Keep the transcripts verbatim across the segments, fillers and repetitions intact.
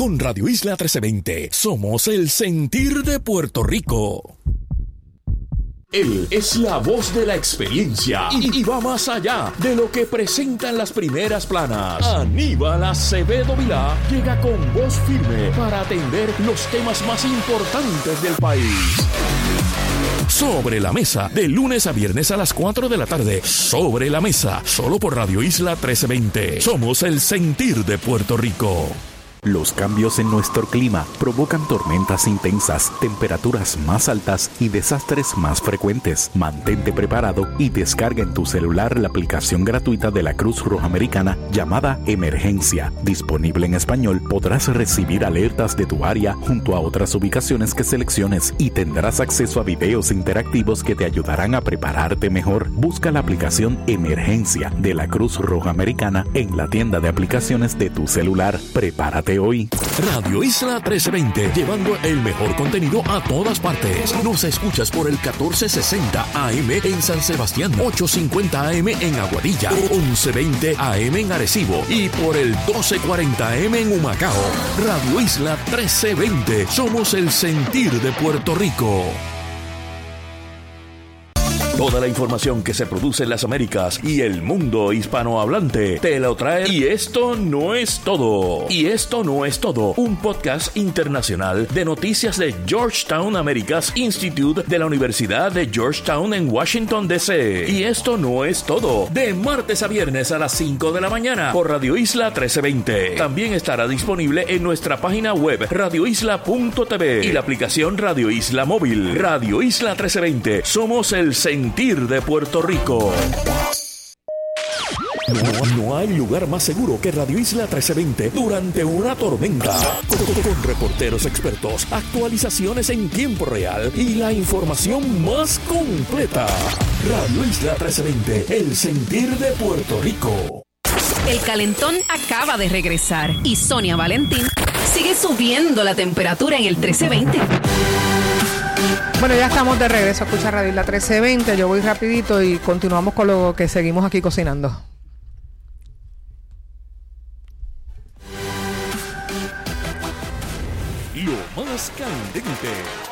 Con Radio Isla trece veinte, somos el sentir de Puerto Rico. Él es la voz de la experiencia y, y va más allá de lo que presentan las primeras planas. Aníbal Acevedo Vilá llega con voz firme para atender los temas más importantes del país. Sobre la Mesa, de lunes a viernes a las cuatro de la tarde. Sobre la Mesa, solo por Radio Isla trece veinte. Somos el sentir de Puerto Rico. Los cambios en nuestro clima provocan tormentas intensas, temperaturas más altas y desastres más frecuentes. Mantente preparado y descarga en tu celular la aplicación gratuita de la Cruz Roja Americana llamada Emergencia. Disponible en español, podrás recibir alertas de tu área junto a otras ubicaciones que selecciones y tendrás acceso a videos interactivos que te ayudarán a prepararte mejor. Busca la aplicación Emergencia de la Cruz Roja Americana en la tienda de aplicaciones de tu celular. Prepárate hoy. Radio Isla trece veinte, llevando el mejor contenido a todas partes. Nos escuchas por el catorce sesenta A M en San Sebastián, ochocientos cincuenta A M en Aguadilla, once veinte A M en Arecibo y por el doce cuarenta A M en Humacao. Radio Isla trece veinte, somos el sentir de Puerto Rico. Toda la información que se produce en las Américas y el mundo hispanohablante te lo trae. Y esto no es todo. Y esto no es todo. Un podcast internacional de noticias de Georgetown Americas Institute de la Universidad de Georgetown en Washington, D C Y esto no es todo. De martes a viernes a las cinco de la mañana por Radio Isla trece veinte. También estará disponible en nuestra página web radio isla punto t v y la aplicación Radio Isla Móvil. Radio Isla trece veinte. Somos el sentir de Puerto Rico. No, no hay lugar más seguro que Radio Isla trece veinte durante una tormenta. Con, con reporteros expertos, actualizaciones en tiempo real y la información más completa. Radio Isla trece veinte, el sentir de Puerto Rico. El calentón acaba de regresar y Sonia Valentín sigue subiendo la temperatura en el trece veinte. Bueno, ya estamos de regreso a escuchar Radio Isla trece veinte. Yo voy rapidito y continuamos con lo que seguimos aquí cocinando. Lo más candente.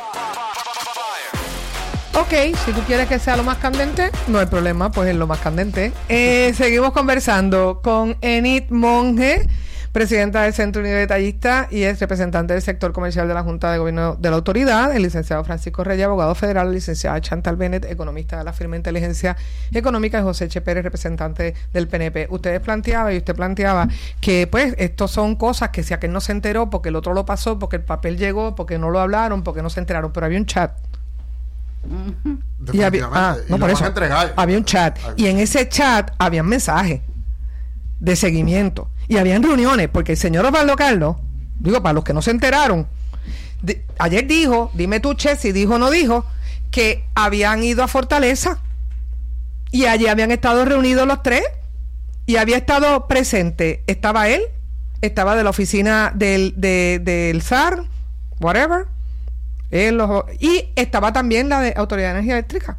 Ok, si tú quieres que sea lo más candente, no hay problema, pues es lo más candente. Eh, seguimos conversando con Enid Monge, presidenta del Centro Unido de Detallistas y es representante del sector comercial de la Junta de Gobierno de la Autoridad, el licenciado Francisco Reyes, abogado federal, la licenciada Chantal Bennett, economista de la firma Inteligencia Económica, y José Che Pérez, representante del P N P. Ustedes planteaba y usted planteaba que pues estos son cosas que si aquel no se enteró, porque el otro lo pasó, porque el papel llegó, porque no lo hablaron, porque no se enteraron, pero había un chat. Uh-huh. Y había, ah, no, por eso, había un chat y en ese chat habían mensajes de seguimiento y habían reuniones, porque el señor Osvaldo Carlos, digo, para los que no se enteraron, de, ayer dijo, dime tú, Che, si dijo o no dijo, que habían ido a Fortaleza y allí habían estado reunidos los tres y había estado presente, estaba él, estaba de la oficina del, de, del S A R, whatever, él, los, y estaba también la de Autoridad de Energía Eléctrica.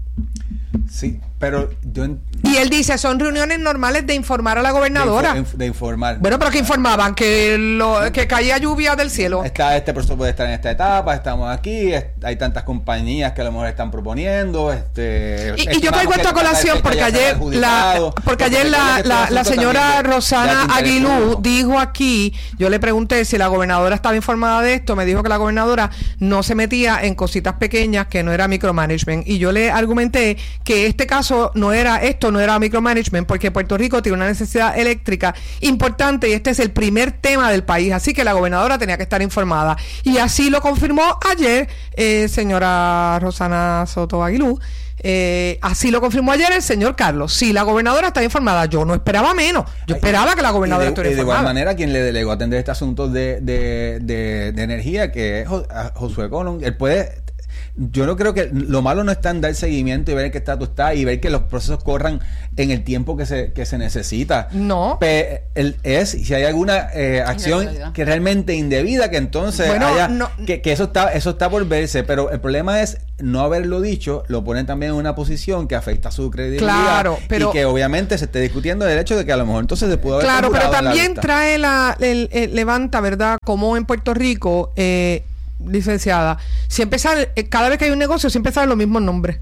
Sí, pero yo... Y él dice, son reuniones normales de informar a la gobernadora. De, inf- de informar. Bueno, pero que informaban que lo, que caía lluvia del cielo. Está, este proceso puede estar en esta etapa, estamos aquí, es, hay tantas compañías que a lo mejor están proponiendo. Este, y, y yo traigo esta colación porque ayer la, porque ayer la, la, la señora Rosana Aguilú dijo aquí, yo le pregunté si la gobernadora estaba informada de esto, me dijo que la gobernadora no se metía en cositas pequeñas, que no era micromanagement, y yo le argumenté que este caso no era esto, no era micromanagement, porque Puerto Rico tiene una necesidad eléctrica importante y este es el primer tema del país, así que la gobernadora tenía que estar informada, y así lo confirmó ayer eh, señora Rosana Soto Aguilú. Eh, así lo confirmó ayer el señor Carlos. Si la gobernadora está informada, yo no esperaba menos. Yo esperaba que la gobernadora estuviera informada. De igual manera, quien le delegó atender este asunto de, de, de, de energía, que es Josué Colón, él puede... yo no creo que lo malo no está en dar seguimiento y ver en qué estatus está y ver que los procesos corran en el tiempo que se, que se necesita. No. Pe- el, es, si hay alguna eh, acción que realmente indebida, que entonces bueno, haya, no, que, que eso está, eso está por verse, pero el problema es no haberlo dicho, lo ponen también en una posición que afecta su credibilidad. Claro, pero, y que obviamente se esté discutiendo el hecho de que a lo mejor entonces se pudo haber claro, pero también la trae la, el, el, levanta, ¿verdad? Como en Puerto Rico, eh, licenciada, siempre sale, eh, cada vez que hay un negocio siempre salen los mismos nombres.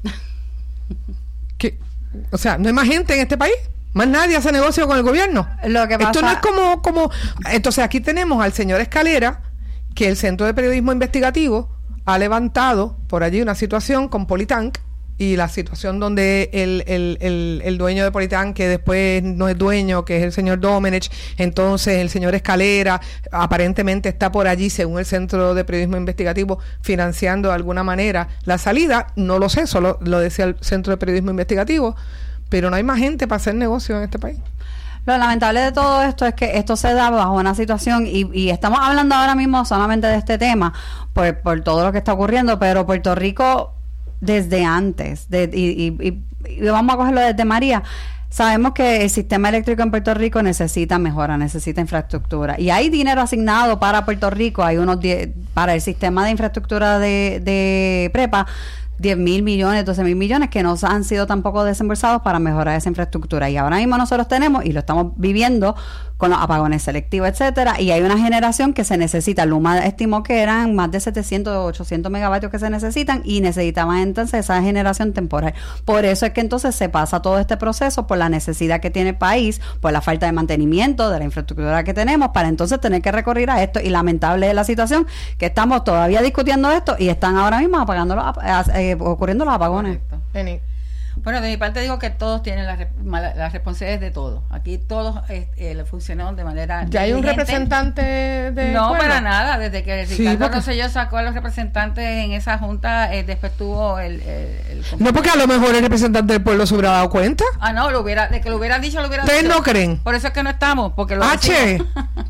¿Qué? O sea, no hay más gente en este país. Más nadie hace negocio con el gobierno. Lo que pasa... Esto no es como, como... Entonces aquí tenemos al señor Escalera, que el Centro de Periodismo Investigativo ha levantado por allí una situación con Politank, y la situación donde el, el, el, el dueño de Politank, que después no es dueño, que es el señor Domenech, entonces el señor Escalera aparentemente está por allí, según el Centro de Periodismo Investigativo, financiando de alguna manera la salida. No lo sé, solo lo decía el Centro de Periodismo Investigativo, pero no hay más gente para hacer negocio en este país. Lo lamentable de todo esto es que esto se da bajo una situación, y, y estamos hablando ahora mismo solamente de este tema, por, por todo lo que está ocurriendo, pero Puerto Rico, desde antes, de, y, y, y, y vamos a cogerlo desde María, sabemos que el sistema eléctrico en Puerto Rico necesita mejora, necesita infraestructura, y hay dinero asignado para Puerto Rico, hay unos diez, para el sistema de infraestructura de, de prepa, diez mil millones, doce mil millones que no han sido tampoco desembolsados para mejorar esa infraestructura, y ahora mismo nosotros tenemos, y lo estamos viviendo con los apagones selectivos, etcétera, y hay una generación que se necesita. Luma estimó que eran más de setecientos, ochocientos megavatios que se necesitan, y necesitaban entonces esa generación temporal. Por eso es que entonces se pasa todo este proceso, por la necesidad que tiene el país, por la falta de mantenimiento de la infraestructura que tenemos, para entonces tener que recurrir a esto, y lamentable es la situación que estamos todavía discutiendo esto y están ahora mismo apagando los, eh, ocurriendo los apagones. Bueno, de mi parte digo que todos tienen las la responsabilidades de todo. Aquí todos eh, funcionaron de manera ¿Ya hay un representante de No, pueblo? para nada. Desde que Sí, Ricardo porque... Rosselló sacó a los representantes en esa junta, eh, después tuvo el, el, el... No, porque a lo mejor el representante del pueblo se hubiera dado cuenta. Ah, no, lo hubiera, de que lo hubiera dicho, lo hubiera ¿Ustedes dicho. no creen? Por eso es que no estamos, porque lo H.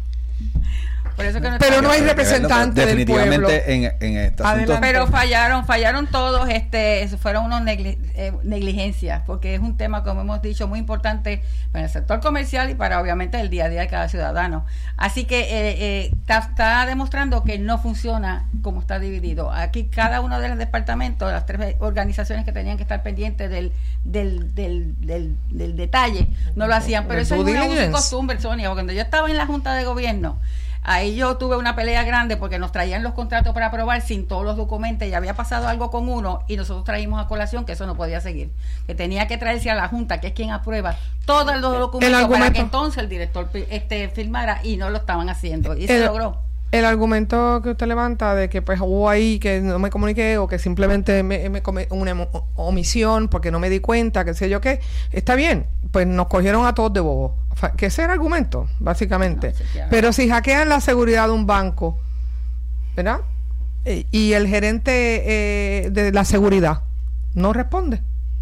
Por eso que no pero estamos. no hay representante del pueblo. Definitivamente en, en este asunto. Pero fallaron, fallaron todos, este, fueron unos negli eh, negligencias, porque es un tema, como hemos dicho, muy importante para el sector comercial y para obviamente el día a día de cada ciudadano. Así que eh, eh, está, está demostrando que no funciona como está dividido. Aquí cada uno de los departamentos, las tres organizaciones que tenían que estar pendientes del, del, del, del, del detalle, no lo hacían. Pero eso es una uso y costumbre, Sonia, porque cuando yo estaba en la Junta de Gobierno, ahí yo tuve una pelea grande porque nos traían los contratos para aprobar sin todos los documentos, y había pasado algo con uno y nosotros traímos a colación que eso no podía seguir, que tenía que traerse a la Junta, que es quien aprueba todos los documentos para que entonces el director este firmara, y no lo estaban haciendo, y el, se logró. El argumento que usted levanta de que pues hubo ahí que no me comuniqué, o que simplemente me, me come una omisión porque no me di cuenta, que sé yo qué, está bien, pues nos cogieron a todos de bobos, que ese era el argumento, básicamente. No, sí, claro. Pero si hackean la seguridad de un banco, ¿verdad? E, y el gerente eh, de la seguridad no responde.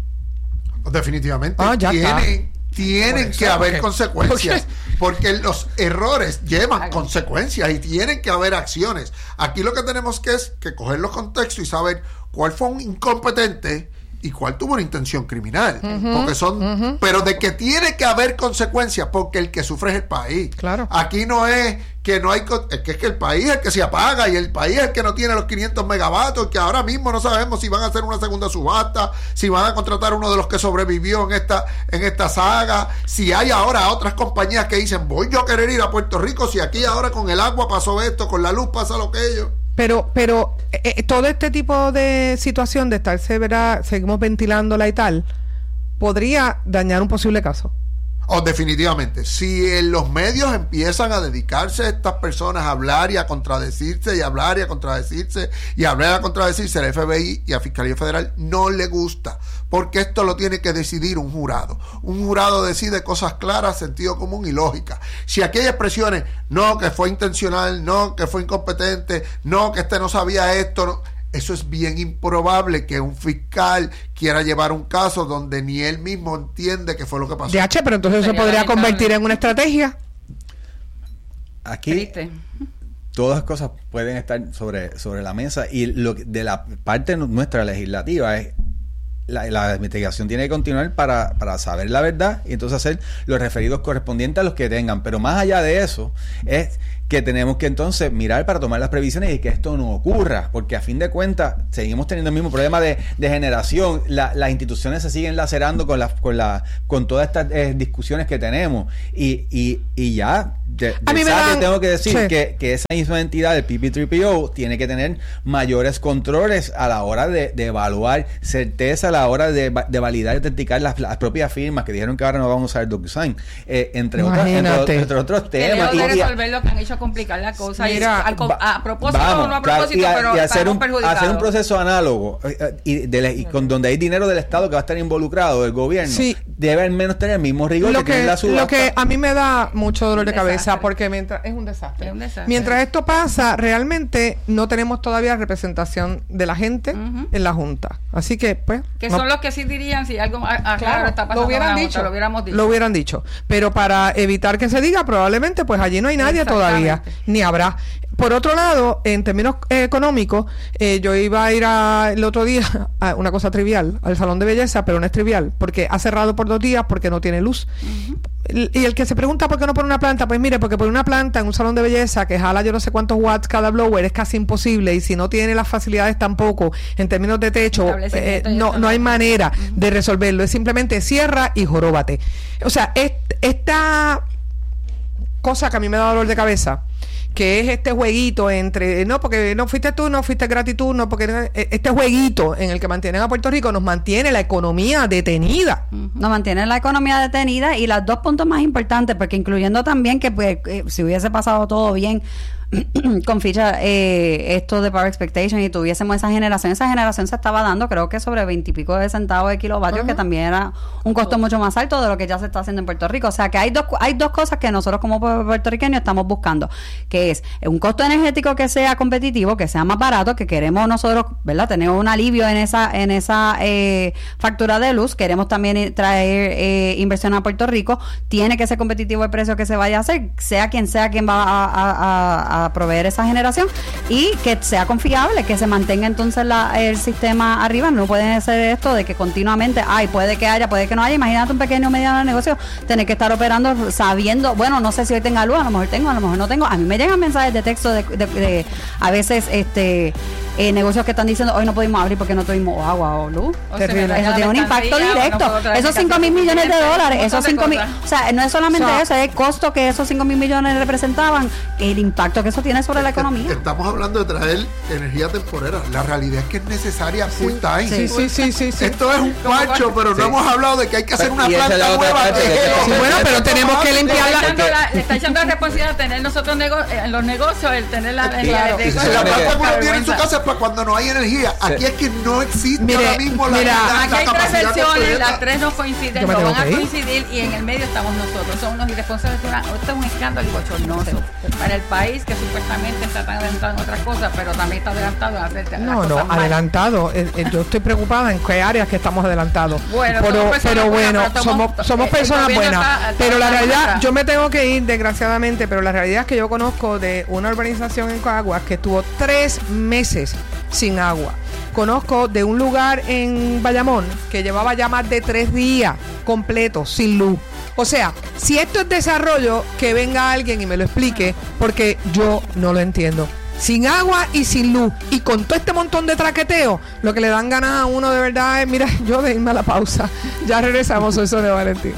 Definitivamente. Ah, ya tienen está. tienen eso, que haber okay. consecuencias, porque... porque los errores llevan consecuencias y tienen que haber acciones. Aquí lo que tenemos que es que coger los contextos y saber cuál fue un incompetente y cuál tuvo una intención criminal, uh-huh, porque son, uh-huh. pero de que tiene que haber consecuencias, porque el que sufre es el país. Claro. Aquí no es que no hay, es que es que el país es el que se apaga, y el país es el que no tiene los quinientos megavatios, que ahora mismo no sabemos si van a hacer una segunda subasta, si van a contratar a uno de los que sobrevivió en esta en esta saga, si hay ahora otras compañías que dicen, voy yo a querer ir a Puerto Rico, si aquí ahora con el agua pasó esto, con la luz pasa lo que ellos. Pero, pero eh, todo este tipo de situación de estarse, ¿verdad? Seguimos ventilándola y tal, podría dañar un posible caso. Oh, definitivamente. Si en los medios empiezan a dedicarse a estas personas a hablar y a contradecirse y a hablar y a contradecirse y a hablar y a contradecirse, al F B I y a Fiscalía Federal no le gusta, porque esto lo tiene que decidir un jurado. Un jurado decide cosas claras, sentido común y lógica. Si aquí hay expresiones, no, que fue intencional, no, que fue incompetente, no, que este no sabía esto, no, eso es bien improbable que un fiscal quiera llevar un caso donde ni él mismo entiende qué fue lo que pasó. D H, pero entonces eso podría convertir en una estrategia. Aquí, todas las cosas pueden estar sobre, sobre la mesa y lo que- de la parte nuestra legislativa es La, la investigación tiene que continuar para, para saber la verdad y entonces hacer los referidos correspondientes a los que tengan. Pero más allá de eso, es que tenemos que entonces mirar para tomar las previsiones y que esto no ocurra, porque a fin de cuentas seguimos teniendo el mismo problema de, de generación. La, las instituciones se siguen lacerando con, la, con, la, con todas estas eh, discusiones que tenemos y, y, y ya de, A mí de me saque dan- tengo que decir sí. que, que esa misma entidad, el P P tres P O, tiene que tener mayores controles a la hora de, de evaluar certeza, a la hora de, va- de validar y autenticar las, las propias firmas que dijeron que ahora no vamos a usar DocuSign, eh, entre, otras, entre, Imagínate. entre otros Que temas. lejos de Y- y- resolver lo que han hecho complicar la cosa. Mira, y al co- a, propósito Vamos, o no a claro, propósito, y a- pero y hacer estamos un, perjudicados. hacer un proceso análogo eh, eh, y, de- y con donde hay dinero del Estado que va a estar involucrado, del gobierno, Sí. debe al menos tener el mismo rigor Lo que, tiene que, la subasta. lo que a mí me da mucho dolor de Un desastre. cabeza porque mientras es un desastre. Es un desastre. Mientras esto pasa, realmente no tenemos todavía representación de la gente Ujú. en la Junta. Así que, pues. Que no- son los que sí dirían si algo ah, ah, claro, Claro, está pasando lo hubieran en la dicho, Junta, lo hubiéramos dicho. lo hubieran dicho. Pero para evitar que se diga, probablemente, pues allí no hay nadie todavía, Exactamente. ni habrá. Por otro lado, en términos eh, económicos, eh, yo iba a ir a, el otro día a una cosa trivial, al salón de belleza, pero no es trivial, porque ha cerrado por dos días porque no tiene luz. El- Y el que se pregunta por qué no pone una planta, pues mire, porque poner una planta en un salón de belleza que jala yo no sé cuántos watts cada blower es casi imposible, y si no tiene las facilidades tampoco en términos de techo, eh, Establecimiento y no, eso no hay no. manera de resolverlo. Es simplemente cierra y joróbate. O sea, es- esta cosa que a mí me da dolor de cabeza, que es este jueguito entre, no, porque no fuiste tú, no fuiste gratitud, no, porque no- eh, este jueguito en el que mantienen a Puerto Rico nos mantiene la economía detenida. Nos mantiene la economía detenida y los dos puntos más importantes, porque incluyendo también que pues, eh, si hubiese pasado todo bien con ficha eh, esto de Power Expectation y tuviésemos esa generación, esa generación se estaba dando creo que sobre veintipico de centavos de kilovatios, Ajá. que también era un costo mucho más alto de lo que ya se está haciendo en Puerto Rico. O sea que hay dos hay dos cosas que nosotros como puertorriqueños estamos buscando, que es un costo energético que sea competitivo, que sea más barato, que queremos nosotros, ¿verdad?, tener un alivio en esa en esa eh, factura de luz. Queremos también eh, traer eh, inversión a Puerto Rico. Tiene que ser competitivo el precio que se vaya a hacer, sea quien sea quien va a, a- a- a proveer esa generación, y que sea confiable, que se mantenga entonces la, el sistema arriba. No puede ser esto de que continuamente, ay, puede que haya, puede que no haya. Imagínate un pequeño o mediano negocio tener que estar operando sabiendo, bueno, no sé si hoy tenga luz, a lo mejor tengo, a lo mejor no tengo. A mí me llegan mensajes de texto de, de- de- a veces este eh, negocios que están diciendo hoy no pudimos abrir porque no tuvimos agua o luz. O se me Terrible. dañó Eso la tiene un mercancía, impacto o no directo. puedo traer Esos mi cinco mil millones de suficiente, dólares, un esos montón de cinco mil, cosas. o sea, no es solamente O sea, eso, es el costo que esos cinco mil millones representaban, el impacto que eso tiene sobre la economía. Estamos hablando de traer energía temporera. La realidad es que es necesaria full time. Sí, sí, sí, sí, sí. Esto es un parcho, pero Sí. no hemos hablado de que hay que hacer Pero- una y esa es la planta otra nueva. parte que- que- Sí, bueno, pero tenemos que Le limpiar está, la... echando la, le está echando la responsabilidad de tener nosotros nego- eh, en los negocios, el tener la, la- Claro. de- Y de- si la supone planta que- que uno tiene en su vergüenza. casa es para cuando no hay energía. Aquí es que no existe Mire, ahora mismo la, mira, la- Aquí la hay tres capacidad versiones, completa. las tres no Yo coinciden, me no tengo van a que ir. coincidir y en el medio estamos nosotros. Son unos irresponsables. Esto es una- esto es un escándalo y bochornoso para el país que supuestamente está tan adelantado en otras cosas, pero también está adelantado en hacer las No, cosas no, mal. adelantado. Eh, eh, yo estoy preocupada en qué áreas que estamos adelantados. Bueno, pero, somos personas pero buenas, bueno, pero somos, estamos- somos el personas gobierno buenas. está- está pero la en realidad, contra. yo me tengo que ir, desgraciadamente, pero la realidad es que yo conozco de una urbanización en Caguas que estuvo tres meses sin agua. Conozco de un lugar en Bayamón que llevaba ya más de tres días completos sin luz. O sea, si esto es desarrollo, que venga alguien y me lo explique, porque yo no lo entiendo. Sin agua y sin luz, y con todo este montón de traqueteo, lo que le dan ganas a uno de verdad es, mira, yo de irme a la pausa. Ya regresamos, soy Sonia Valentín.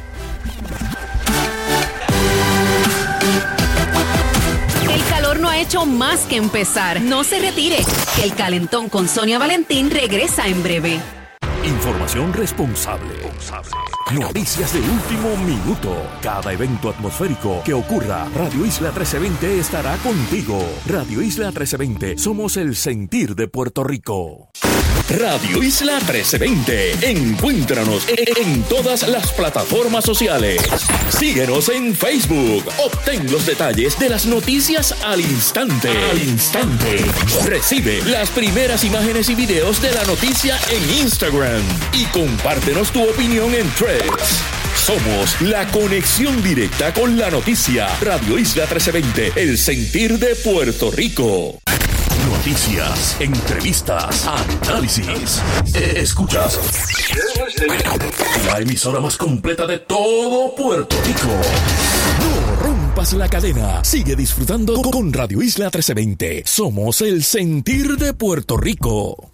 El calor no ha hecho más que empezar. No se retire, que el calentón con Sonia Valentín regresa en breve. Información responsable. Noticias de último minuto. Cada evento atmosférico que ocurra, Radio Isla trece veinte estará contigo. Radio Isla trece veinte, somos el sentir de Puerto Rico. Radio Isla trece veinte. Encuéntranos en, en todas las plataformas sociales. Síguenos en Facebook. Obtén los detalles de las noticias al instante. Al instante. Recibe las primeras imágenes y videos de la noticia en Instagram. Y compártenos tu opinión en Threads. Somos la conexión directa con la noticia. Radio Isla trece veinte, el sentir de Puerto Rico. Noticias, entrevistas, análisis. Escuchas la emisora más completa de todo Puerto Rico. No rompas la cadena. Sigue disfrutando con Radio Isla trece veinte. Somos el sentir de Puerto Rico.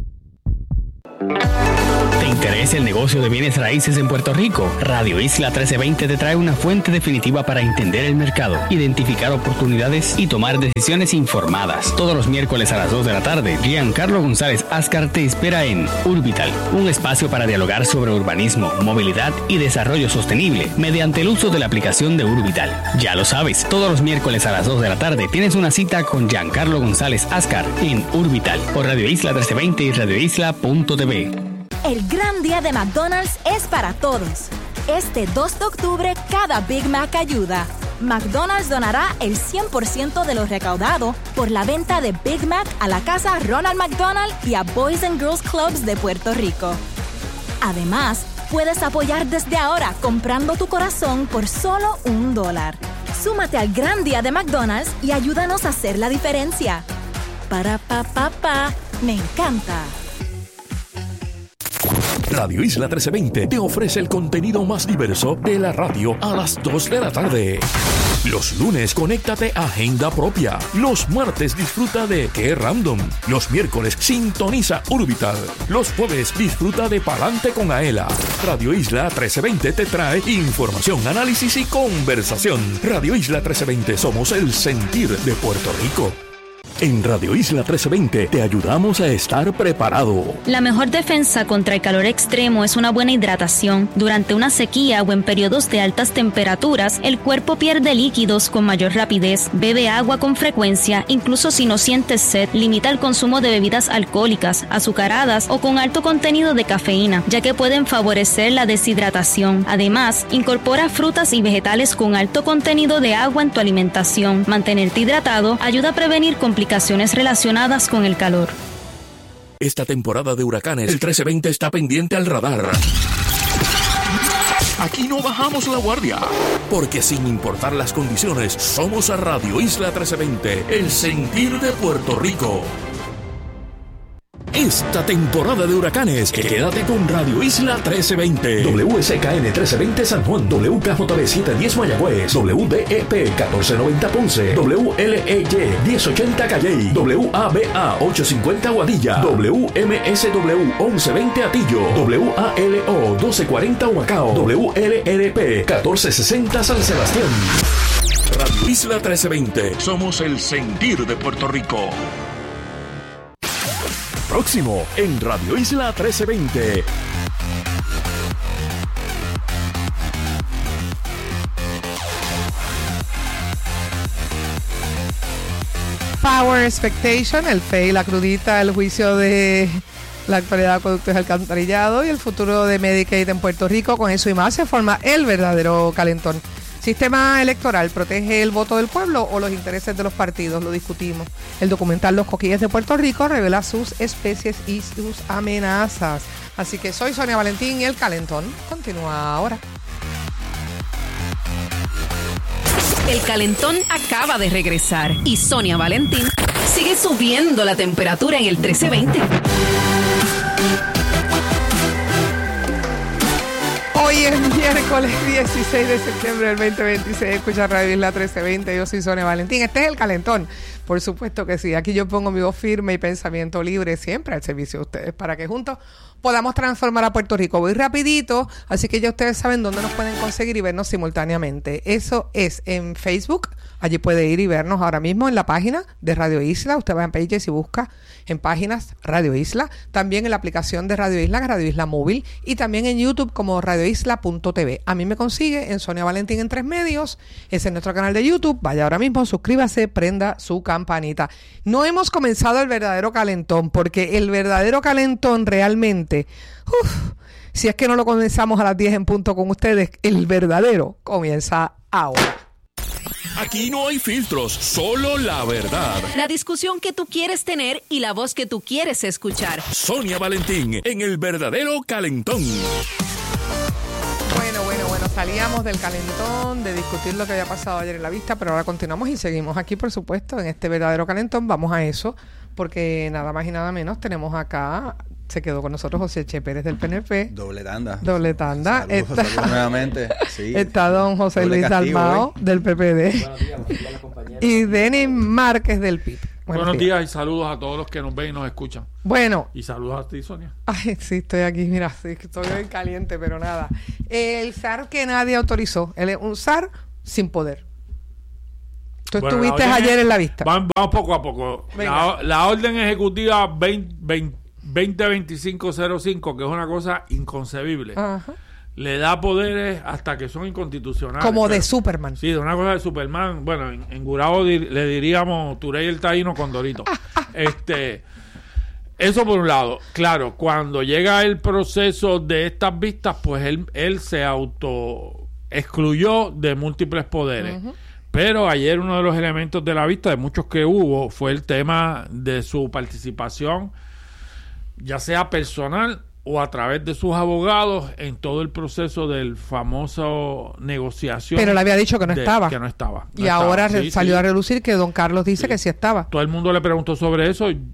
¿Te interesa el negocio de bienes raíces en Puerto Rico? Radio Isla trece veinte te trae una fuente definitiva para entender el mercado, identificar oportunidades y tomar decisiones informadas. Todos los miércoles a las dos de la tarde, Giancarlo González Ascar te espera en Urbital, un espacio para dialogar sobre urbanismo, movilidad y desarrollo sostenible mediante el uso de la aplicación de Urbital. Ya lo sabes, todos los miércoles a las dos de la tarde tienes una cita con Giancarlo González Ascar en Urbital por Radio Isla trece veinte y radio isla punto t v. El gran día de McDonald's es para todos. Este dos de octubre, cada Big Mac ayuda. McDonald's donará el cien por ciento de lo recaudado por la venta de Big Mac a la Casa Ronald McDonald y a Boys and Girls Clubs de Puerto Rico. Además, puedes apoyar desde ahora comprando tu corazón por solo un dólar. Súmate al gran día de McDonald's y ayúdanos a hacer la diferencia. Para pa pa pa, me encanta. Radio Isla trece veinte te ofrece el contenido más diverso de la radio a las dos de la tarde. Los lunes, conéctate a Agenda Propia. Los martes, disfruta de Qué Random. Los miércoles, sintoniza Urbital. Los jueves, disfruta de Palante con Aela. Radio Isla trece veinte te trae información, análisis y conversación. Radio Isla trece veinte, somos el sentir de Puerto Rico. En Radio Isla trece veinte te ayudamos a estar preparado. La mejor defensa contra el calor extremo es una buena hidratación. Durante una sequía o en periodos de altas temperaturas, el cuerpo pierde líquidos con mayor rapidez. Bebe agua con frecuencia, incluso si no sientes sed. Limita el consumo de bebidas alcohólicas, azucaradas o con alto contenido de cafeína, ya que pueden favorecer la deshidratación. Además, incorpora frutas y vegetales con alto contenido de agua en tu alimentación. Mantenerte hidratado ayuda a prevenir complicaciones relacionadas con el calor. Esta temporada de huracanes, el trece veinte está pendiente al radar. Aquí no bajamos la guardia, porque sin importar las condiciones, somos a Radio Isla trece veinte, el sentir de Puerto Rico. Esta temporada de huracanes, quédate con Radio Isla trece veinte. W S K N trece veinte San Juan, W K J B setecientos diez Mayagüez, W D E P catorce noventa Ponce, W L E Y diez ochenta Calley, W A B A ochocientos cincuenta Guadilla, W M S W once veinte Atillo, W A L O doce cuarenta Humacao, W L R P catorce sesenta San Sebastián. Radio Isla trece veinte, somos el sentir de Puerto Rico. Próximo en Radio Isla trece veinte. Power Expectation, el F E I, la crudita, el juicio de la actualidad de acueductos y alcantarillado y el futuro de Medicaid en Puerto Rico. Con eso y más se forma el verdadero calentón. ¿Sistema electoral protege el voto del pueblo o los intereses de los partidos? Lo discutimos. El documental Los Coquíes de Puerto Rico revela sus especies y sus amenazas. Así que soy Sonia Valentín y el calentón continúa ahora. El calentón acaba de regresar y Sonia Valentín sigue subiendo la temperatura en el trece veinte. Hoy es miércoles dieciséis de septiembre del veinte veintiséis. Escucha Radio Isla trece veinte. Yo soy Sonia Valentín. Este es el calentón. Por supuesto que sí. Aquí yo pongo mi voz firme y pensamiento libre siempre al servicio de ustedes para que juntos podamos transformar a Puerto Rico. Voy rapidito, así que ya ustedes saben dónde nos pueden conseguir y vernos simultáneamente. Eso es en Facebook. Allí puede ir y vernos ahora mismo en la página de Radio Isla. Usted va en Pages y busca en páginas Radio Isla. También en la aplicación de Radio Isla, Radio Isla Móvil. Y también en YouTube como radio isla punto t v. A mí me consigue en Sonia Valentín en Tres Medios. Ese es nuestro canal de YouTube. Vaya ahora mismo, suscríbase, prenda su campanita. No hemos comenzado el verdadero calentón, porque el verdadero calentón realmente, uf, si es que no lo comenzamos a las diez en punto con ustedes, el verdadero comienza ahora. Aquí no hay filtros, solo la verdad. La discusión que tú quieres tener y la voz que tú quieres escuchar. Sonia Valentín en el verdadero calentón. Bueno, bueno, bueno. salíamos del calentón, de discutir lo que había pasado ayer en la vista, pero ahora continuamos y seguimos aquí, por supuesto, en este verdadero calentón. Vamos a eso, porque nada más y nada menos tenemos acá, se quedó con nosotros José Che Pérez del P N P. Doble tanda. Doble tanda. Saludos, está, saludos nuevamente. Sí. Está don José Doble Luis castigo, Dalmao ¿eh? del P P D. Buenos días, buenos días, compañeros. Y Denis Márquez del P I B. Buenos, Buenos días. días y saludos a todos los que nos ven y nos escuchan. Bueno. Y saludos a ti, Sonia. Ay, sí, estoy aquí, mira, sí, estoy hoy caliente, pero nada. El S A R que nadie autorizó, él es un S A R sin poder. Tú bueno, estuviste ayer en la vista. Vamos, vamos poco a poco. La, la orden ejecutiva veinte veinticinco cero cinco, que es una cosa inconcebible. Ajá. Le da poderes hasta que son inconstitucionales. Como pero, de Superman. Sí, de una cosa de Superman. Bueno, en, en Gurabo di, le diríamos Turey el Taíno con Dorito. este, eso por un lado. Claro, cuando llega el proceso de estas vistas, pues él, él se auto excluyó de múltiples poderes. Uh-huh. Pero ayer uno de los elementos de la vista, de muchos que hubo, fue el tema de su participación, ya sea personal o a través de sus abogados en todo el proceso del famoso negociación. Pero le había dicho que no de, estaba. Que no estaba. No y estaba. ahora Sí, salió sí. a relucir que don Carlos dice sí. que sí estaba. Todo el mundo le preguntó sobre eso. Eh,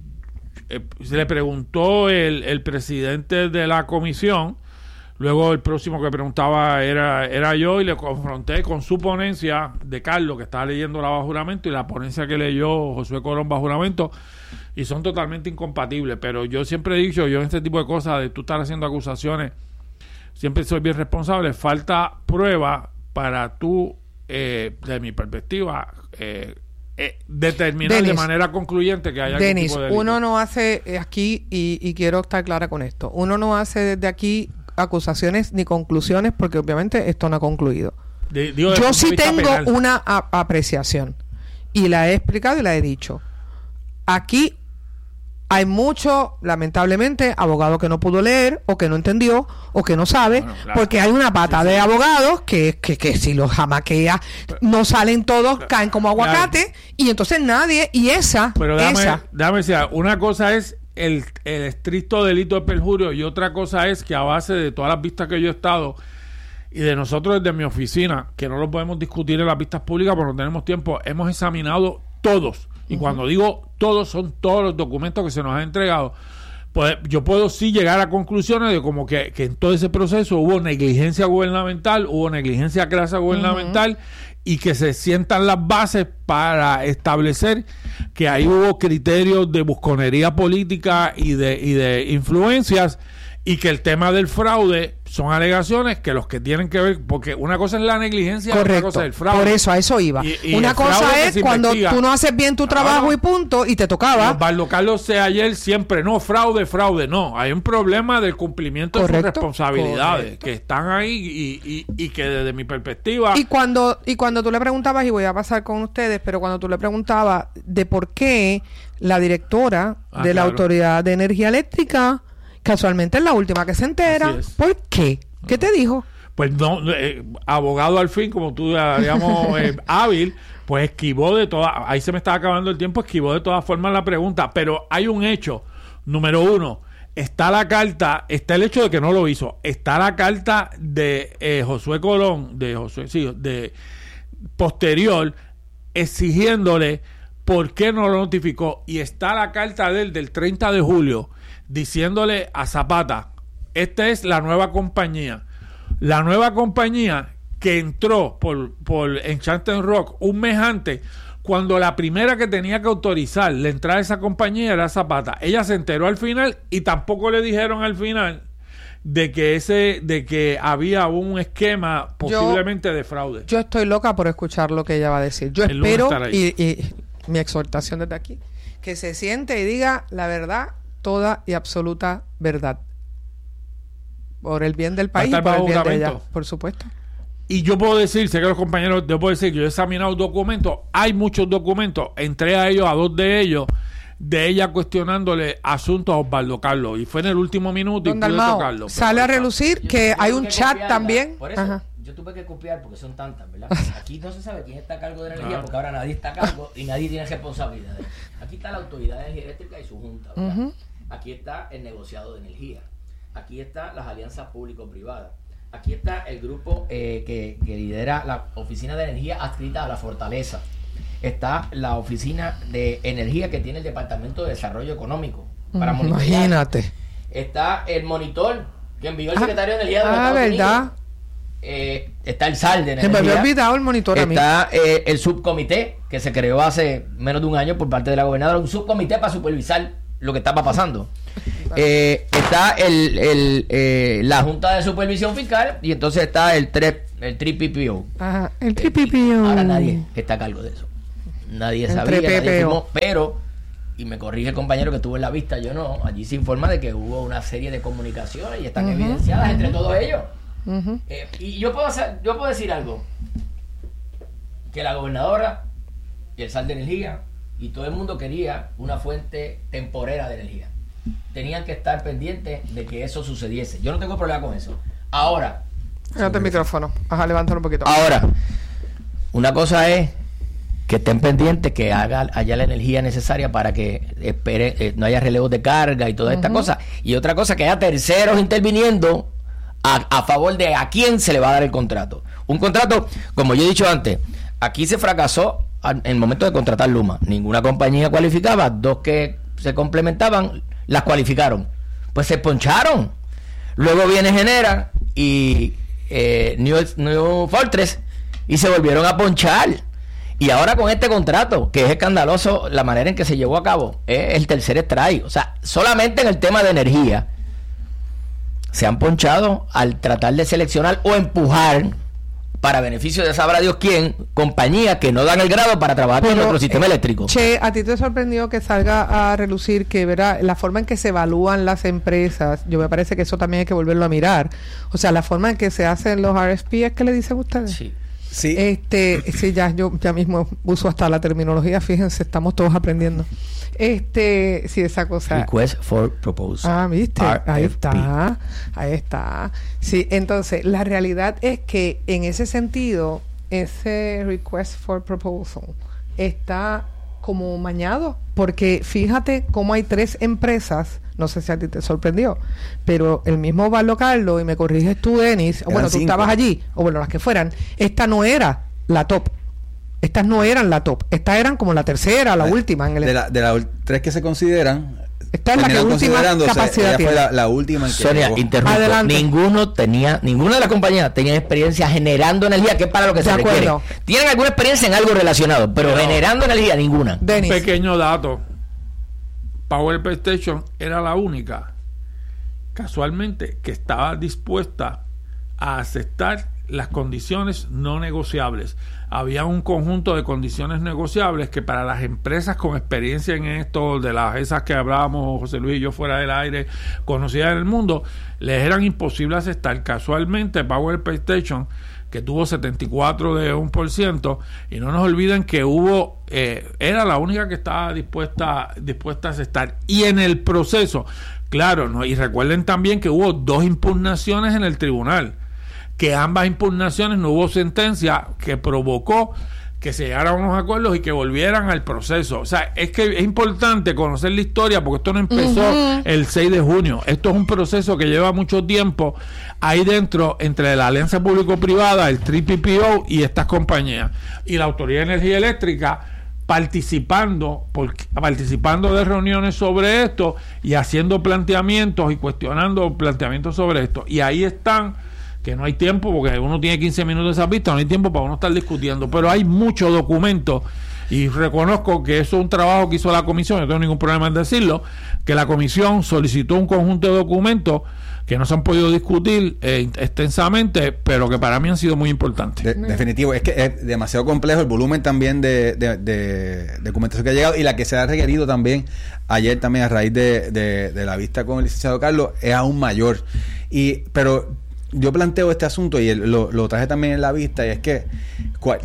se le preguntó el, el presidente de la comisión. Luego el próximo que preguntaba era, era yo y le confronté con su ponencia de Carlos, que estaba leyendo la bajo juramento, y la ponencia que leyó Josué Colón bajo juramento, y son totalmente incompatibles. Pero yo siempre he dicho, yo en este tipo de cosas, de tú estar haciendo acusaciones, siempre soy bien responsable. Falta prueba para tú, eh, de mi perspectiva, eh, eh, determinar Dennis, de manera concluyente que haya Dennis, algún tipo de delito. Uno no hace aquí, y, y quiero estar clara con esto, uno no hace desde aquí acusaciones ni conclusiones, porque obviamente esto no ha concluido. De, digo, yo sí tengo penal. una a, apreciación, y la he explicado y la he dicho. Aquí hay mucho, lamentablemente, abogado que no pudo leer, o que no entendió, o que no sabe, bueno, claro. porque hay una pata sí, de sí. abogados que, que, que si los jamaquea, no salen todos, pero, caen como aguacate, claro. y entonces nadie, y esa, pero déjame, esa. déjame decir, una cosa es El, el estricto delito de perjurio, y otra cosa es que a base de todas las vistas que yo he estado y de nosotros desde mi oficina, que no lo podemos discutir en las vistas públicas porque no tenemos tiempo, hemos examinado todos, y uh-huh. cuando digo todos, son todos los documentos que se nos han entregado. Pues yo puedo sí llegar a conclusiones de como que, que en todo ese proceso hubo negligencia gubernamental, hubo negligencia crasa gubernamental, uh-huh. y que se sientan las bases para establecer que ahí hubo criterios de busconería política y de, y de influencias, y que el tema del fraude son alegaciones que los que tienen que ver, porque una cosa es la negligencia, correcto, otra cosa es el fraude. Por eso a eso iba. Y, y una cosa es cuando tú no haces bien tu trabajo claro. y punto, y te tocaba. Osvaldo Carlos C. ayer siempre, no, fraude, fraude, no. Hay un problema del cumplimiento correcto, de sus responsabilidades, correcto. que están ahí y, y, y que desde mi perspectiva... Y cuando, y cuando tú le preguntabas, y voy a pasar con ustedes, pero cuando tú le preguntabas de por qué la directora ah, de la claro. Autoridad de Energía Eléctrica... casualmente es la última que se entera. ¿Por qué? ¿Qué te dijo? Pues no, eh, abogado al fin, como tú digamos, eh, hábil, pues esquivó de todas, ahí se me estaba acabando el tiempo, esquivó de todas formas la pregunta, pero hay un hecho, número uno, está la carta, está el hecho de que no lo hizo, está la carta de eh, Josué Colón, de Josué, sí, de posterior, exigiéndole por qué no lo notificó, y está la carta de él del treinta de julio, diciéndole a Zapata, esta es la nueva compañía. La nueva compañía que entró por, por Enchanted Rock un mes antes, cuando la primera que tenía que autorizar la entrada de esa compañía era Zapata. Ella se enteró al final y tampoco le dijeron al final de que ese de que había un esquema posiblemente yo, de fraude. Yo estoy loca por escuchar lo que ella va a decir. Yo El espero, y, y mi exhortación desde aquí, que se siente y diga la verdad, toda y absoluta verdad, por el bien del país y por el bien de ella, por supuesto. Y yo puedo decir, sé que los compañeros, yo puedo decir que yo he examinado documentos, hay muchos documentos, entré a ellos, a dos de ellos, de ella cuestionándole asuntos a Osvaldo Carlos, y fue en el último minuto. Don Dalmao, sale a relucir que hay un chat copiarla, también. Por eso, Ajá. yo tuve que copiar porque son tantas, ¿verdad? Aquí no se sabe quién está a cargo de energía, ah. porque ahora nadie está a cargo y nadie tiene responsabilidades. Aquí está la Autoridad de Energía Eléctrica y su junta, ¿verdad? Uh-huh. Aquí está el negociado de energía. Aquí están las alianzas público-privadas. Aquí está el grupo eh, que, que lidera la Oficina de Energía adscrita a la Fortaleza. Está la Oficina de Energía que tiene el Departamento de Desarrollo Económico para monitorear. Imagínate. Está el monitor que envió el Ah, secretario de Energía de los ah, Estados ¿verdad? Unidos. Eh, está el S A L de Se me Energía. había olvidado el monitor a mí. Está eh, el subcomité que se creó hace menos de un año por parte de la gobernadora, un subcomité para supervisar lo que estaba pasando. Eh, está el, el, eh, la Junta de Supervisión Fiscal y entonces está el tres el tres P P O. Ajá, el tres P P O. Ahora nadie está a cargo de eso. Nadie El sabía, tres P P O. nadie firmó, pero, y me corrige el compañero que estuvo en la vista, yo no, allí se informa de que hubo una serie de comunicaciones y están Ujú, evidenciadas ujú. entre todos ellos. Ujú. Eh, y yo puedo hacer, yo puedo decir algo, que la gobernadora y el S A L de Energía y todo el mundo quería una fuente temporera de energía. Tenían que estar pendientes de que eso sucediese. Yo no tengo problema con eso. Ahora, Levanta el micrófono. Ajá, levántalo un poquito. ahora, una cosa es que estén pendientes, que haga haya la energía necesaria para que espere, eh, no haya relevos de carga y toda esta Ujú. cosa. Y otra cosa, que haya terceros interviniendo a, a favor de a quién se le va a dar el contrato. Un contrato, como yo he dicho antes, aquí se fracasó al- en el momento de contratar Luma. Ninguna compañía cualificaba, dos que se complementaban, las cualificaron. Pues se poncharon. Luego viene Genera y eh, New, New Fortress y se volvieron a ponchar. Y ahora con este contrato, que es escandaloso la manera en que se llevó a cabo, es el tercer strike. O sea, solamente en el tema de energía se han ponchado al tratar de seleccionar o empujar, para beneficio de sabrá Dios quién, compañías que no dan el grado para trabajar con Pero, nuestro sistema eh, eléctrico. Che, ¿a ti te sorprendió que salga a relucir que verá la forma en que se evalúan las empresas? Yo me parece que eso también hay que volverlo a mirar. O sea, la forma en que se hacen los R F P, ¿es que le dicen ustedes? Sí. Sí. Este, sí, ya yo ya mismo uso hasta la terminología, fíjense, estamos todos aprendiendo. Este, sí, esa cosa. Request for Proposal. Ah, viste, R F P. ahí está, ahí está. Sí, entonces, la realidad es que en ese sentido, ese Request for Proposal está como mañado, porque fíjate cómo hay tres empresas, no sé si a ti te sorprendió, pero el mismo Osvaldo Carlos, y me corriges tú, Denis, o Eran bueno, tú cinco. estabas allí, o bueno, las que fueran, esta no era la top. Estas no eran la top, estas eran como la tercera, la De- última en el De las de las ul- tres que se consideran, Esta es la que terminaron última considerándose, capacidad ella tiene. fue la, la última en que Sonia, llegó. interrumpo. Adelante. Ninguno tenía, ninguna de las compañías tenía experiencia generando energía, que es para lo que De se requiere. acuerdo. Tienen alguna experiencia en algo relacionado, pero, Pero- generando energía, ninguna. Denis. Pequeño dato. Power PlayStation era la única, casualmente, que estaba dispuesta a aceptar las condiciones no negociables. Había un conjunto de condiciones negociables que para las empresas con experiencia en esto, de las esas que hablábamos José Luis y yo fuera del aire, conocidas en el mundo, les eran imposibles aceptar. Casualmente Power PlayStation, que tuvo setenta y cuatro de un por ciento, y no nos olviden que hubo eh, era la única que estaba dispuesta dispuesta a aceptar, y en el proceso, claro, no, y recuerden también que hubo dos impugnaciones en el tribunal, que ambas impugnaciones no hubo sentencia, que provocó que se llegaran a unos acuerdos y que volvieran al proceso. O sea, es que es importante conocer la historia, porque esto no empezó Ujú. el seis de junio. Esto es un proceso que lleva mucho tiempo ahí dentro, entre la alianza público-privada, el tres P P O y estas compañías. Y la Autoridad de Energía Eléctrica participando, por, participando de reuniones sobre esto y haciendo planteamientos y cuestionando planteamientos sobre esto. Y ahí están, que no hay tiempo, porque uno tiene quince minutos de esa pista, no hay tiempo para uno estar discutiendo, pero hay muchos documentos, y reconozco que eso es un trabajo que hizo la comisión, no tengo ningún problema en decirlo, que la comisión solicitó un conjunto de documentos que no se han podido discutir eh, extensamente, pero que para mí han sido muy importantes. De- definitivo, es que es demasiado complejo el volumen también de, de, de documentación que ha llegado, y la que se ha requerido también ayer también a raíz de, de, de la vista con el licenciado Carlos es aún mayor. Y pero yo planteo este asunto y el- lo, lo traje también en la vista, y es que ¿cuál?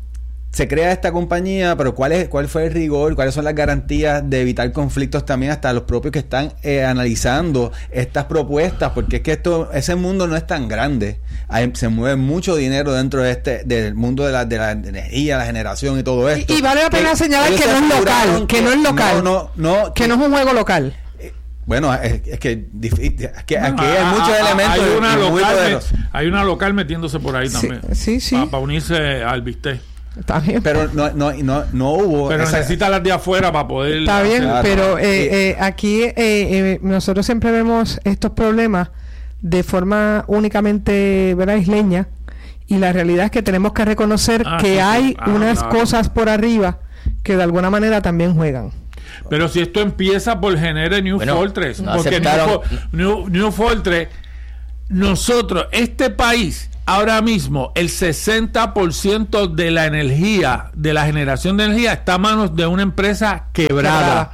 Se crea esta compañía, pero ¿cuál es cuál fue el rigor? ¿Cuáles son las garantías de evitar conflictos también hasta los propios que están eh, analizando estas propuestas? Porque es que esto ese mundo no es tan grande. Hay- se mueve mucho dinero dentro de este del mundo de la, de la energía, la generación y todo esto. Y, y vale la pena Que señalar ellos que no es aseguraron local, que no es local, no, no, no, que no es un juego local. Bueno, es, es que, es que aquí Bueno, hay a- muchos a- elementos hay una, muy local, poderosos. met- hay una local metiéndose por ahí Sí, también. sí, sí. Para unirse al bistec. Está bien. Pero no, no, no, no hubo. Pero esa- necesita las de afuera para poder. Está bien, hacer- pero eh, eh, aquí eh, eh, nosotros siempre vemos estos problemas de forma únicamente, ¿verdad?, isleña, y la realidad es que tenemos que reconocer Ah, que sí, sí. hay Ah, unas claro. cosas por arriba que de alguna manera también juegan. Pero si esto empieza por Genere New Bueno, Fortress, no porque New, aceptaron. Fo- New- New Fortress, nosotros, este país, ahora mismo, el sesenta por ciento de la energía, de la generación de energía, está a manos de una empresa quebrada. Quebrada.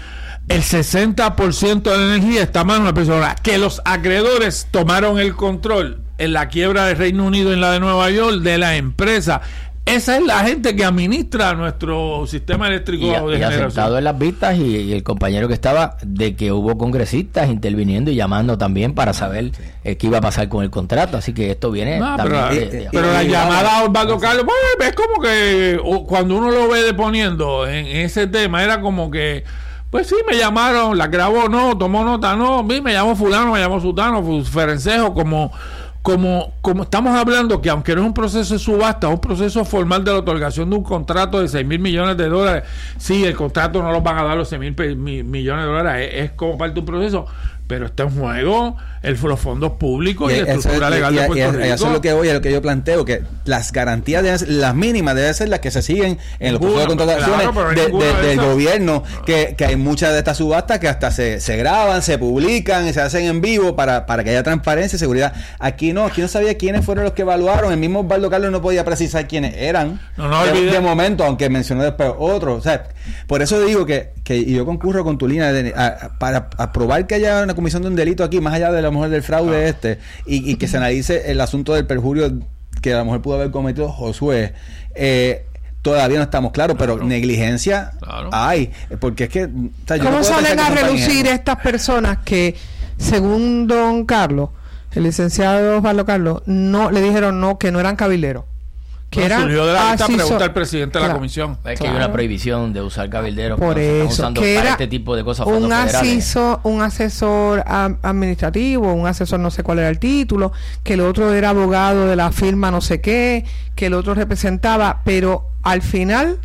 El sesenta por ciento de la energía está a manos de una persona. Que los acreedores tomaron el control en la quiebra del Reino Unido y en la de Nueva York de la empresa. Esa es la gente que administra nuestro sistema eléctrico Y, de y generación. aceptado en las vistas y, y el compañero que estaba de que hubo congresistas interviniendo y llamando también para saber eh, qué iba a pasar con el contrato, así que esto viene No, también pero, de- de- pero la y- llamada a Osvaldo Carlos, pues, es como que o, cuando uno lo ve deponiendo en ese tema, era como que, pues sí, me llamaron, la grabó, no, tomó nota, no, sí, me llamó fulano, me llamó sutano, fu- ferencejo, como, como, como estamos hablando que aunque no es un proceso de subasta, es un proceso formal de la otorgación de un contrato de seis mil millones de dólares, sí, el contrato no los van a dar los seis mil pe- mi- millones de dólares, es, es como parte de un proceso, pero está en juego el, los fondos públicos y, Y la eso estructura es- legal y- de y- Puerto y Rico. eso es lo que voy, a lo que yo planteo, que las garantías deben ser, las mínimas deben ser las que se siguen en los procesos de Ninguna, contrataciones claro, pero hay de- ninguna de- de del esas. gobierno, que, que hay muchas de estas subastas que hasta se, se graban, se publican y se hacen en vivo para, para que haya transparencia y seguridad. Aquí no, aquí no sabía quiénes fueron los que evaluaron, el mismo Osvaldo Carlos no podía precisar quiénes eran No, no de, olvide- de momento, aunque mencionó después otros. O sea, por eso digo que, que y yo concurro con tu línea de- a- a- para aprobar que haya una comisión de un delito aquí, más allá de la mujer del fraude este, y, y que se analice el asunto del perjurio que a la mujer pudo haber cometido Josué. Eh, todavía no estamos claros, pero Claro. negligencia Claro. hay, porque es que, o sea, yo no ¿Cómo puedo salen pensar a que son tan relucir ingenuos. estas personas que, según don Carlos, el licenciado Osvaldo Carlos, no le dijeron no, que no eran cabilderos? Que No, eran surgió de la lista asesor- pregunta al presidente de la Claro. comisión. Es que hay Claro. una prohibición de usar cabilderos Por cuando se están eso, usando que para era este tipo de cosas un fondos federales. asesor, un asesor am- administrativo, un asesor no sé cuál era el título, que el otro era abogado de la firma no sé qué, que el otro representaba, pero al final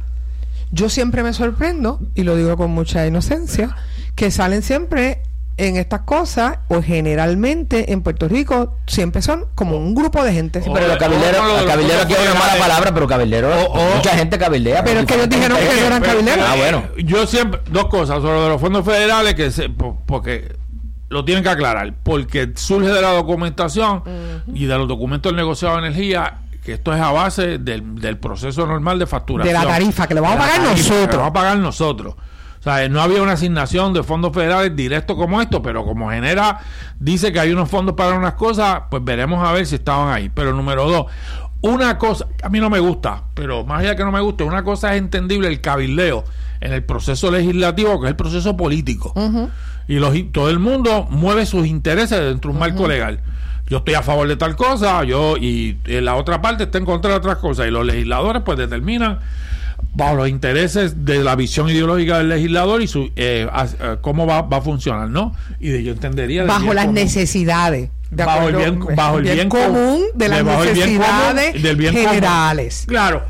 yo siempre me sorprendo, y lo digo con mucha inocencia, que salen siempre en estas cosas, o generalmente en Puerto Rico, siempre son como un grupo de gente. Sí, pero los cabilderos, o- o- los cabilderos aquí hay una mala palabra, pero cabilderos, O- o- mucha gente cabildea. Pero es que ellos dijeron que no eran Pero- cabilderos. Ah, bueno. Yo siempre, dos cosas sobre los fondos federales que se, po- porque lo tienen que aclarar, porque surge de la documentación y de los documentos del negociado de energía, que esto es a base del, del proceso normal de facturación. De la tarifa, que lo vamos De a la pagar tarifa, que nosotros. lo vamos a pagar nosotros. O sea, no había una asignación de fondos federales directo como esto, pero como Genera dice que hay unos fondos para unas cosas, pues veremos a ver si estaban ahí. Pero número dos, una cosa, a mí no me gusta, pero más allá que no me guste, una cosa es entendible el cabildeo en el proceso legislativo, que es el proceso político. Y los, todo el mundo mueve sus intereses dentro de un marco legal. Yo estoy a favor de tal cosa, yo y, y la otra parte está en contra de otras cosas, y los legisladores pues determinan bajo los intereses de la visión ideológica del legislador y su eh, a- a- cómo va, va a funcionar, ¿no? Y de, yo entendería del Bajo bien las común. necesidades. de Bajo el acuerdo, bien, bajo el bien, común de las bajo el bien común necesidades del bien común. generales. Claro.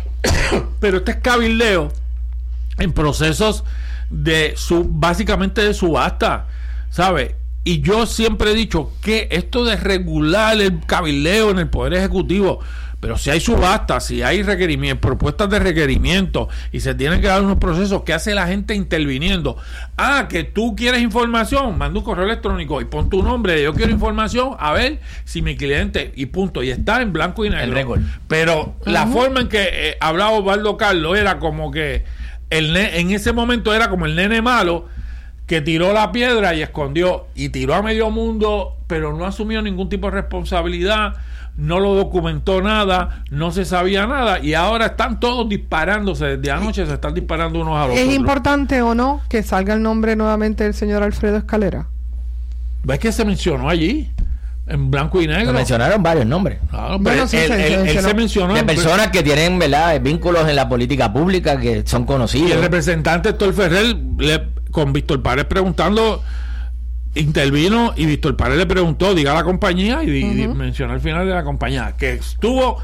Pero este es cabildeo en procesos de su básicamente de subasta, ¿sabe? Y yo siempre he dicho que esto de regular el cabildeo en el Poder Ejecutivo, pero si hay subastas, si hay requerimientos, propuestas de requerimiento y se tienen que dar unos procesos, ¿qué hace la gente interviniendo? Ah, que tú quieres información, manda un correo electrónico y pon tu nombre, yo quiero información, a ver si mi cliente, y punto, y está en blanco y negro. El récord. Pero la forma en que eh, hablaba Osvaldo Carlos era como que el ne- en ese momento era como el nene malo que tiró la piedra y escondió y tiró a medio mundo, pero no asumió ningún tipo de responsabilidad, no lo documentó nada, no se sabía nada, y ahora están todos disparándose, desde anoche se están disparando unos a los ¿Es otros. importante o no que salga el nombre nuevamente del señor Alfredo Escalera? ¿Ves que se mencionó allí? En blanco y negro. Me mencionaron varios nombres. Claro, Bueno, pero sí, él, se- él- se él mencionó. se mencionó De en- personas que tienen, ¿verdad?, vínculos en la política pública, que son y conocidos. el representante Héctor Ferrer le, con Víctor Párez preguntando intervino y Víctor Párez le preguntó, diga la compañía, y, uh-huh. y mencionó al final de la compañía, que estuvo,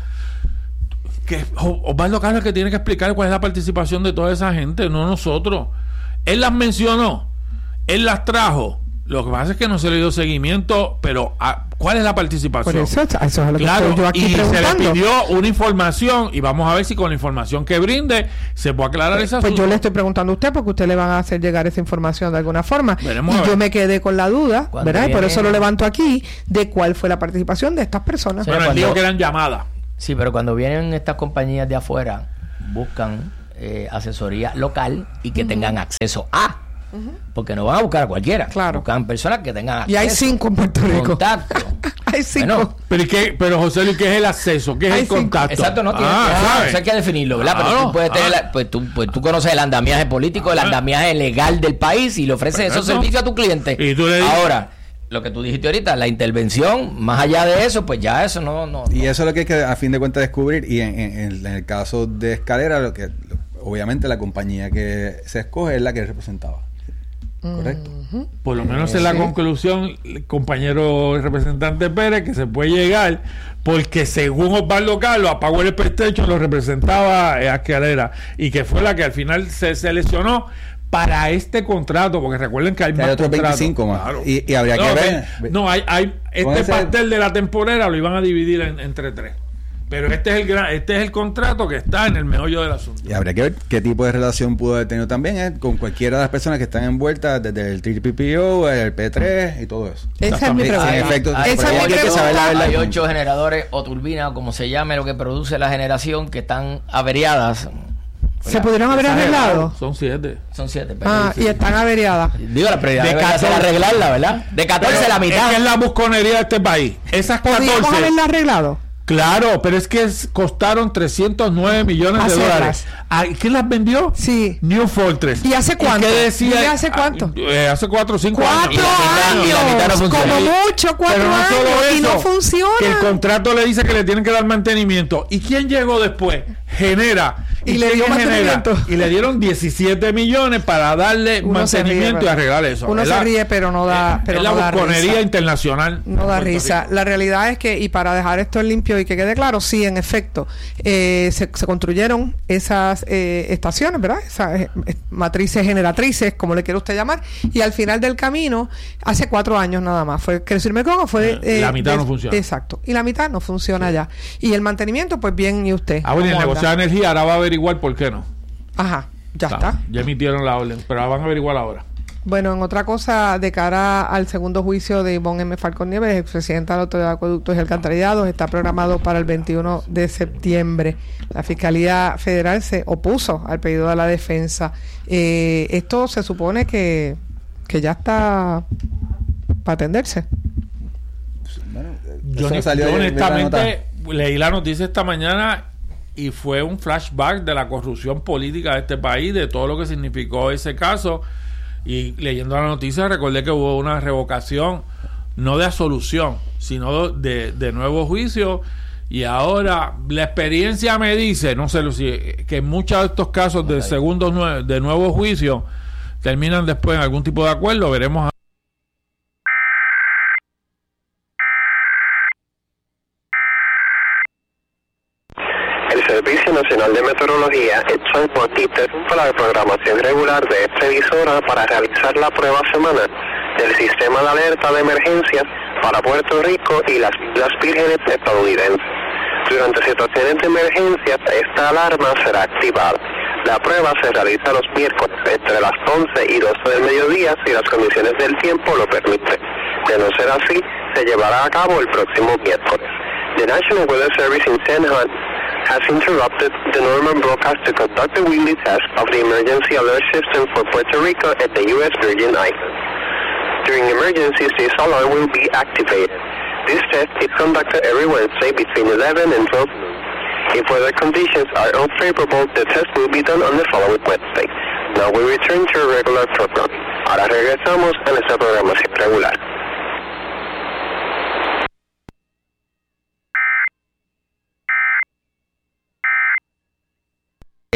que Osvaldo Carlos que tiene que explicar cuál es la participación de toda esa gente, no nosotros. Él las mencionó, él las trajo. Lo que pasa es que no se le dio seguimiento, pero ¿a ¿cuál es la participación? Por eso, eso es lo que claro, estoy yo aquí y preguntando. se le pidió una información y vamos a ver si con la información que brinde se puede aclarar pues, esa Pues yo le estoy preguntando a usted porque usted le van a hacer llegar esa información de alguna forma. Veremos y yo me quedé con la duda, ¿verdad? Y por eso lo levanto aquí, de cuál fue la participación de estas personas. Bueno, él dijo que eran llamadas. Sí, pero cuando vienen estas compañías de afuera, buscan eh, asesoría local y que uh-huh. tengan acceso a... Uh-huh. Porque no van a buscar a cualquiera, claro. buscan personas que tengan acceso, y hay cinco en Puerto Rico, contacto. Hay cinco. Bueno, pero, ¿qué? pero José Luis, ¿qué es el acceso? ¿Qué es hay el cinco. contacto? Exacto, no tiene ah, que, hay que definirlo, ¿verdad? Claro, pero tú puedes tener, ah. la, pues, tú, pues tú conoces el andamiaje político, el andamiaje legal del país y le ofreces Perfecto. esos servicios a tu cliente. ¿Y tú le dices? Ahora, lo que tú dijiste ahorita, la intervención, más allá de eso, pues ya eso no... no y no. eso es lo que hay que a fin de cuentas descubrir. Y en, en, en el caso de Escalera, lo que obviamente la compañía que se escoge es la que representaba. Correcto. Uh-huh. Por lo menos en la sí. conclusión, el compañero representante Pérez, que se puede llegar, porque según Osvaldo Carlos, a Power PlayStation lo representaba eh, Escalera, y que fue la que al final se seleccionó para este contrato, porque recuerden que hay, hay más otros contratos. veinticinco más. Claro. Y, y habría no, que ver. ve, no, hay, hay este ese, pastel de la temporera lo iban a dividir en, entre tres. Pero este es el gran, este es el contrato que está en el meollo del asunto. Y habría que ver qué tipo de relación pudo haber tenido también eh, con cualquiera de las personas que están envueltas desde el T P P O, el P tres y todo eso. Esa es mi pregunta. En efecto, hay, Esa hay, es mi hay, pregunta. hay ocho generadores o turbinas, como se llame, lo que produce la generación, que están averiadas. ¿Se Oiga, pudieron haber arreglado? Son siete. Son siete. Ah, y están averiadas. Digo, la prioridad de catorce arreglarla, ¿verdad? De catorce pero la mitad. Es que es la busconería de este país. Esas catorce. ¿Podríamos haberla arreglado? Claro, pero es que es, costaron trescientos nueve millones de dólares. ¿Quién las vendió? Sí. New Fortress. ¿Y hace cuánto? ¿Y qué decía? ¿Y hace cuánto? Eh, hace cuatro o cinco años. ¡Cuatro años! Y la mitad no funciona. Como mucho, cuatro Pero no años. solo eso, y no funciona. Que el contrato le dice que le tienen que dar mantenimiento. ¿Y quién llegó después? Genera. Y, y le dio mantenimiento. Y le dieron diecisiete millones para darle Uno mantenimiento ríe, y arreglar eso. Uno ¿verdad? se ríe, pero no da. Pero es la no da busconería risa. internacional. No da risa. La realidad es que, y para dejar esto limpio y que quede claro, sí, en efecto, eh, se, se construyeron esas eh, estaciones, ¿verdad? Esas eh, matrices generatrices, como le quiere usted llamar, y al final del camino, hace cuatro años nada más, fue Crecer Mekong, fue. Eh, la mitad de, no funciona. Exacto. Y la mitad no funciona sí. ya. Y el mantenimiento, pues bien, y usted. Ah, bueno, y el negocio de energía ahora va a averiguar por qué no. Ajá, ya Claro, está. Ya emitieron la orden, pero la van a averiguar ahora. Bueno, en otra cosa, de cara al segundo juicio de Ivonne M. Falcón Nieves, expresidenta de la Autoridad de Acueductos y Alcantarillados, está programado para el veintiuno de septiembre. La Fiscalía Federal se opuso al pedido de la defensa. Eh, esto se supone que, que ya está para atenderse. Bueno, yo, yo honestamente leí la noticia esta mañana y fue un flashback de la corrupción política de este país, de todo lo que significó ese caso. Y leyendo la noticia recordé que hubo una revocación, no de absolución, sino de, de nuevo juicio. Y ahora la experiencia me dice, no sé, Lucy, que en muchos de estos casos de segundos nue- de nuevo juicio terminan después en algún tipo de acuerdo. Veremos. A El Servicio Nacional de Meteorología echó en Juanquita para la programación regular de esta emisora para realizar la prueba semanal del sistema de alerta de emergencia para Puerto Rico y las Islas Vírgenes estadounidenses. Durante situaciones de emergencia, esta alarma será activada. La prueba se realiza los miércoles entre las once y doce del mediodía si las condiciones del tiempo lo permiten. De no ser así, se llevará a cabo el próximo miércoles. The National Weather Service in San Juan has interrupted the normal broadcast to conduct the weekly test of the emergency alert system for Puerto Rico at the U S Virgin Islands. During emergencies, this alarm will be activated. This test is conducted every Wednesday between eleven and twelve noon. If weather conditions are unfavorable, the test will be done on the following Wednesday. Now we return to our regular program. Ahora regresamos a nuestra programación regular.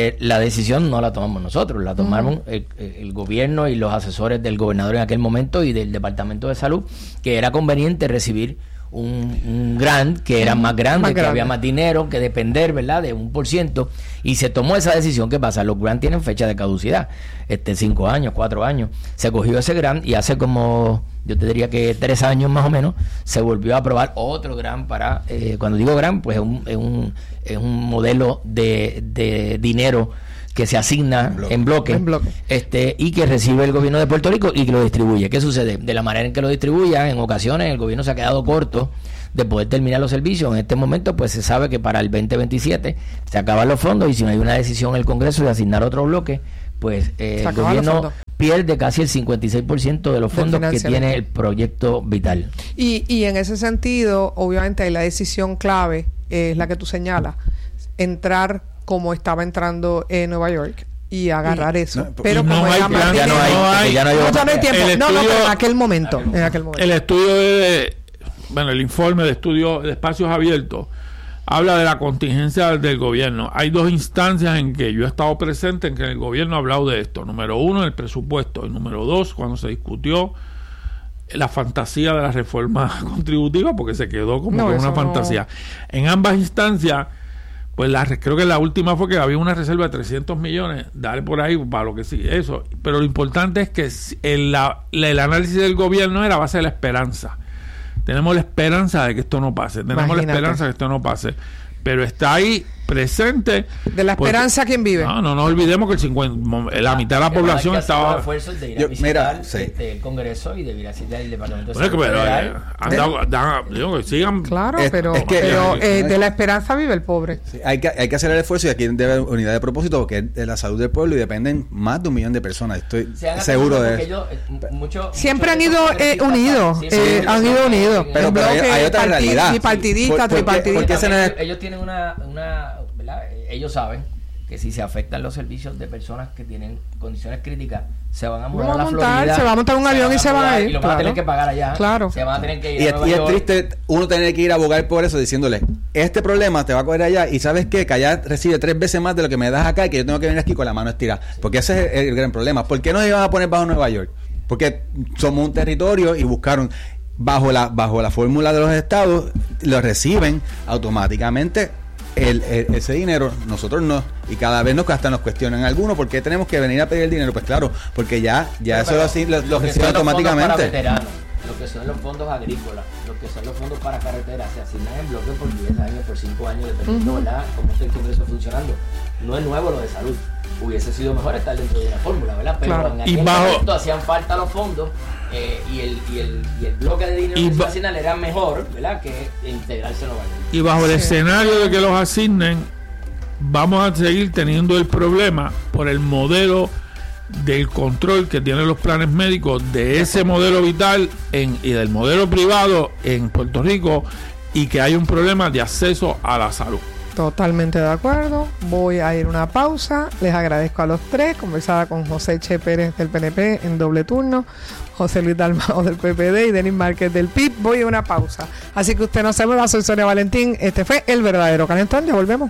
Eh, la decisión no la tomamos nosotros, la tomaron uh-huh. el, el gobierno y los asesores del gobernador en aquel momento y del Departamento de Salud, que era conveniente recibir un, un grant que era más grande, más que grande. Había más dinero, que depender, ¿verdad?, de un por ciento, y se tomó esa decisión. ¿Qué pasa? Los grants tienen fecha de caducidad, este cinco años, cuatro años. Se cogió ese grant y hace como, yo te diría que tres años más o menos, se volvió a aprobar otro grant para, eh, cuando digo grant, pues es un, es un, es un modelo de, de dinero que se asigna en bloque, en bloque, en bloque. Este, y que recibe el gobierno de Puerto Rico y que lo distribuye. ¿Qué sucede? De la manera en que lo distribuya, en ocasiones el gobierno se ha quedado corto de poder terminar los servicios. En este momento, pues se sabe que para el veinte veintisiete se acaban los fondos, y si no hay una decisión en el Congreso de asignar otro bloque, pues eh, el gobierno pierde casi el cincuenta y seis por ciento de los fondos que tiene el proyecto Vital. Y, y en ese sentido, obviamente, la decisión clave eh, es la que tú señalas, entrar como estaba entrando en Nueva York y agarrar y, eso. No, pero no como hay plan, ya no hay, no hay, ya no hay, no, ya no hay tiempo. No, estudio, no, pero en aquel momento, en aquel momento. El estudio de, bueno, el informe de estudio de espacios abiertos habla de la contingencia del gobierno. Hay dos instancias en que yo he estado presente en que el gobierno ha hablado de esto. Número uno, el presupuesto. Y número dos, cuando se discutió la fantasía de la reforma contributiva, porque se quedó como no, una fantasía. No. En ambas instancias, pues la, creo que la última fue que había una reserva de trescientos millones, dale por ahí para lo que sí, eso. Pero lo importante es que el, la, el análisis del gobierno era a base de la esperanza. Tenemos la esperanza de que esto no pase, tenemos Imagínate. la esperanza de que esto no pase, pero está ahí presente. De la esperanza, porque, ¿quién vive? No, no nos olvidemos que el cincuenta, la mitad de la población estaba. De ir a yo, mira, sí. este, el Congreso y de ir a visitar el Departamento de Salud. Bueno, pero, eh, andado, de, da, digo, que sigan. Claro, es, pero, es que, pero eh, de la esperanza vive el pobre. Sí, hay, que, hay que hacer el esfuerzo, y aquí debe haber unidad de propósito, porque es de la salud del pueblo y dependen más de un millón de personas. Estoy seguro de eso. Mucho, Siempre han ido eh, unidos. Sí, eh, sí, han sí, ido unidos. Pero, pero hay, hay otra realidad. Bipartidista, tripartidista. Ellos tienen una, una ¿verdad? Ellos saben que si se afectan los servicios de personas que tienen condiciones críticas, se van a mudar a la montar, Florida, se va a montar un avión y se van a ir, y lo van claro. a tener que pagar allá, claro. se van a tener que ir y, a Nueva y York. es triste uno tener que ir a abogar por eso, diciéndole, este problema te va a coger allá, y sabes qué, que allá recibe tres veces más de lo que me das acá, y que yo tengo que venir aquí con la mano estirada, sí. porque ese es el, el gran problema. ¿Por qué nos iban a poner bajo Nueva York? Porque somos un territorio, y buscaron bajo la bajo la fórmula de los estados, lo reciben automáticamente el, el, ese dinero, nosotros no, y cada vez nos hasta nos cuestionan algunos por qué tenemos que venir a pedir el dinero. Pues claro, porque ya ya pero, eso pero, así lo, lo reciben automáticamente. Lo que son los fondos agrícolas, lo que son los fondos para carreteras, se asignan en bloque por diez años, por cinco años, dependiendo uh-huh. ¿verdad? Cómo está el Congreso funcionando. No es nuevo lo de salud. Hubiese sido mejor estar dentro de una fórmula, ¿verdad? Pero claro. en aquel bajo, momento hacían falta los fondos eh, y, el, y, el, y el bloque de dinero que se asignan era mejor, ¿verdad? Que integrarse en los valores. Y bajo el sí. escenario de que los asignen, vamos a seguir teniendo el problema por el modelo del control que tienen los planes médicos de ese modelo vital en, y del modelo privado en Puerto Rico, y que hay un problema de acceso a la salud. Totalmente de acuerdo. Voy a ir a una pausa. Les agradezco a los tres. Conversaba con José Che Pérez del P N P en doble turno, José Luis Dalmau del P P D y Denis Márquez del P I B. Voy a una pausa. Así que usted no se mueva. Soy Sonia Valentín. Este fue El Verdadero Calentón. Ya volvemos.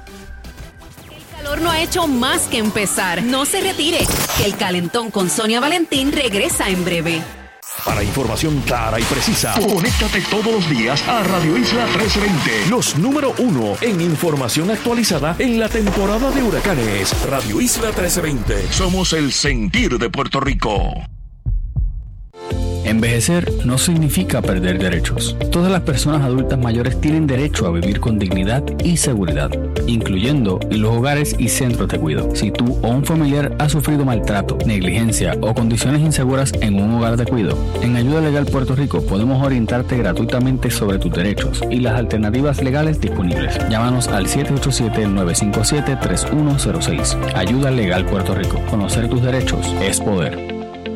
El calor no ha hecho más que empezar. No se retire. Que El Calentón con Sonia Valentín regresa en breve. Para información clara y precisa, conéctate todos los días a Radio Isla trece veinte, los número uno en información actualizada en la temporada de huracanes. Radio Isla trece veinte, somos el sentir de Puerto Rico. Envejecer no significa perder derechos. Todas las personas adultas mayores tienen derecho a vivir con dignidad y seguridad, incluyendo en los hogares y centros de cuidado. Si tú o un familiar ha sufrido maltrato, negligencia o condiciones inseguras en un hogar de cuidado, en Ayuda Legal Puerto Rico podemos orientarte gratuitamente sobre tus derechos y las alternativas legales disponibles. Llámanos al siete ocho siete, nueve cinco siete, tres uno cero seis. Ayuda Legal Puerto Rico. Conocer tus derechos es poder.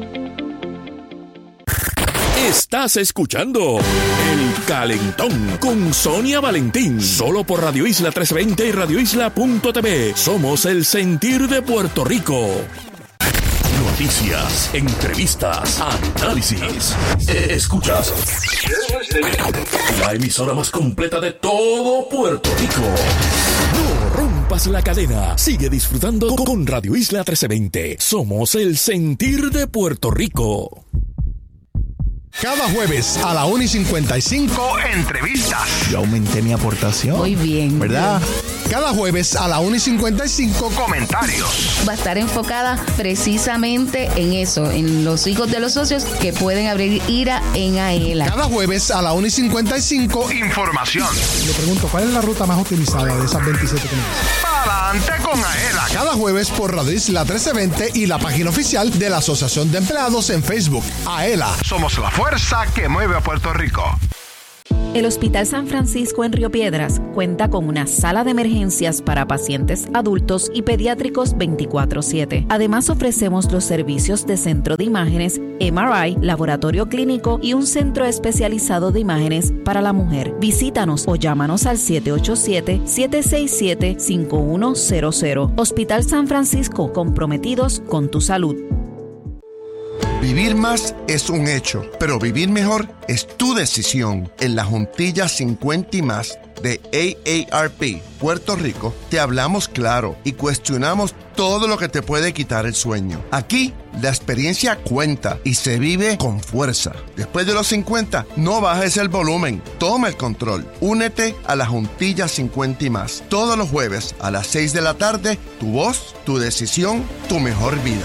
Estás escuchando El Calentón con Sonia Valentín, solo por Radio Isla trescientos veinte y radio isla punto t v. Somos el sentir de Puerto Rico. Noticias, entrevistas, análisis. Escuchas la emisora más completa de todo Puerto Rico. rompas la cadena. Sigue disfrutando con Radio Isla trece veinte. Somos el sentir de Puerto Rico. Cada jueves a la una y cincuenta y cinco, entrevistas. Yo aumenté mi aportación. Muy bien. ¿Verdad? Cada jueves a la una y cincuenta y cinco, comentarios. Va a estar enfocada precisamente en eso, en los hijos de los socios que pueden abrir IRA en AELA. Cada jueves a la una y cincuenta y cinco, información. Le pregunto, ¿cuál es la ruta más utilizada de esas veintisiete que me dicen? Adelante con AELA. Cada jueves por Radio Isla trece veinte y la página oficial de la Asociación de Empleados en Facebook. AELA. Somos la fuerza que mueve a Puerto Rico. El Hospital San Francisco en Río Piedras cuenta con una sala de emergencias para pacientes adultos y pediátricos veinticuatro siete. Además, ofrecemos los servicios de centro de imágenes, M R I, laboratorio clínico y un centro especializado de imágenes para la mujer. Visítanos o llámanos al siete ocho siete, siete seis siete, cinco uno cero cero. Hospital San Francisco, comprometidos con tu salud. Vivir más es un hecho, pero vivir mejor es tu decisión. En la Juntilla cincuenta y más de A A R P Puerto Rico, te hablamos claro y cuestionamos todo lo que te puede quitar el sueño. Aquí, la experiencia cuenta y se vive con fuerza. Después de los cincuenta, no bajes el volumen, toma el control. Únete a la Juntilla cincuenta y más. Todos los jueves a las seis de la tarde, tu voz, tu decisión, tu mejor vida.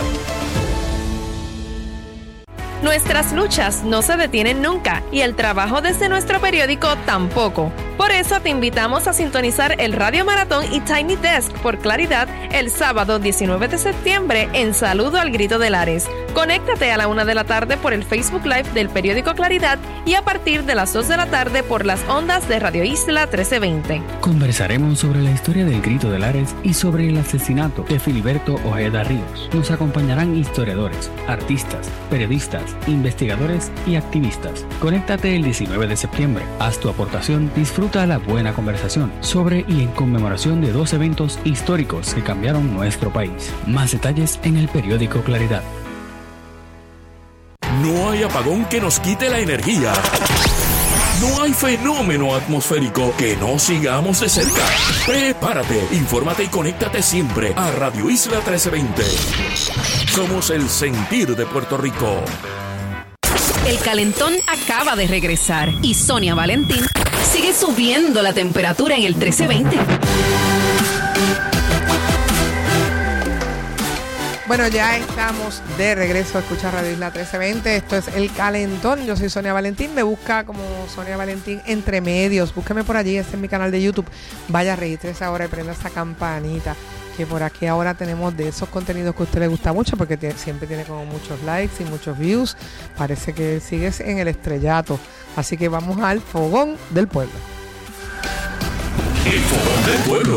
Nuestras luchas no se detienen nunca y el trabajo desde nuestro periódico tampoco. Por eso te invitamos a sintonizar el Radio Maratón y Tiny Desk por Claridad el sábado diecinueve de septiembre en Saludo al Grito de Lares. Conéctate a la una de la tarde por el Facebook Live del periódico Claridad y a partir de las dos de la tarde por las ondas de Radio Isla trece veinte. Conversaremos sobre la historia del Grito de Lares y sobre el asesinato de Filiberto Ojeda Ríos. Nos acompañarán historiadores, artistas, periodistas, investigadores y activistas. Conéctate el diecinueve de septiembre. Haz tu aportación, disfruta la buena conversación sobre y en conmemoración de dos eventos históricos que cambiaron nuestro país. Más detalles en el periódico Claridad. No hay apagón que nos quite la energía. No hay fenómeno atmosférico que no sigamos de cerca. Prepárate, infórmate y conéctate siempre a Radio Isla trece veinte. Somos el sentir de Puerto Rico. El calentón acaba de regresar y Sonia Valentín sigue subiendo la temperatura en el trece veinte. Bueno, ya estamos de regreso a escuchar Radio Isla trece veinte. Esto es El Calentón. Yo soy Sonia Valentín. Me busca como Sonia Valentín Entre Medios. Búsqueme por allí. Este es mi canal de YouTube. Vaya, regístrese ahora y prenda esa campanita. Que por aquí ahora tenemos de esos contenidos que a usted le gusta mucho, porque tiene, siempre tiene como muchos likes y muchos views. Parece que sigues en el estrellato. Así que vamos al Fogón del Pueblo. El Fogón del Pueblo.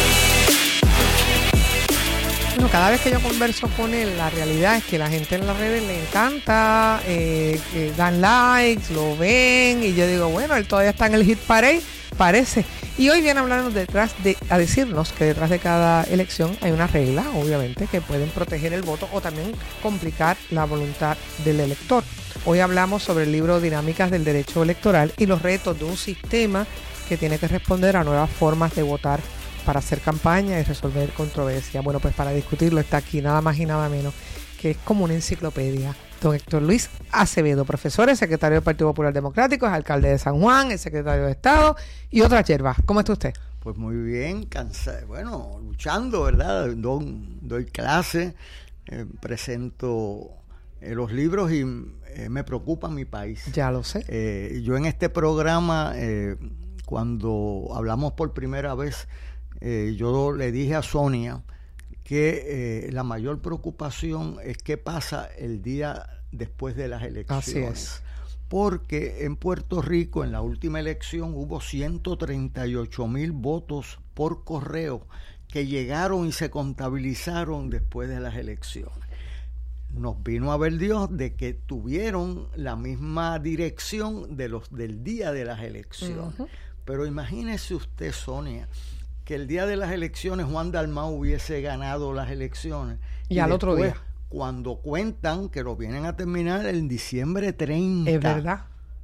Bueno, cada vez que yo converso con él, la realidad es que la gente en las redes le encanta, eh, eh, dan likes, lo ven, y yo digo, bueno, él todavía está en el hit parade, parece. Y hoy viene a hablarnos detrás de, a decirnos que detrás de cada elección hay una regla, obviamente, que pueden proteger el voto o también complicar la voluntad del elector. Hoy hablamos sobre el libro Dinámicas del Derecho Electoral y los retos de un sistema que tiene que responder a nuevas formas de votar para hacer campaña y resolver controversias. Bueno, pues para discutirlo está aquí nada más y nada menos que es como una enciclopedia. Don Héctor Luis Acevedo, profesor, es secretario del Partido Popular Democrático, es alcalde de San Juan, es secretario de Estado y otras hierbas. ¿Cómo está usted? Pues muy bien, cansado, bueno, luchando, ¿verdad? Doy, doy clase, eh, presento eh, los libros y eh, me preocupa mi país. Ya lo sé. Eh, yo en este programa, eh, cuando hablamos por primera vez, Eh, yo le dije a Sonia que eh, la mayor preocupación es qué pasa el día después de las elecciones. Así es. Porque en Puerto Rico, en la última elección, hubo ciento treinta y ocho mil votos por correo que llegaron y se contabilizaron después de las elecciones. Nos vino a ver Dios de que tuvieron la misma dirección de los del día de las elecciones. Uh-huh. Pero imagínese usted, Sonia, que el día de las elecciones Juan Dalmau hubiese ganado las elecciones. Y, y al otro día. Cuando cuentan que lo vienen a terminar en diciembre treinta. Es verdad.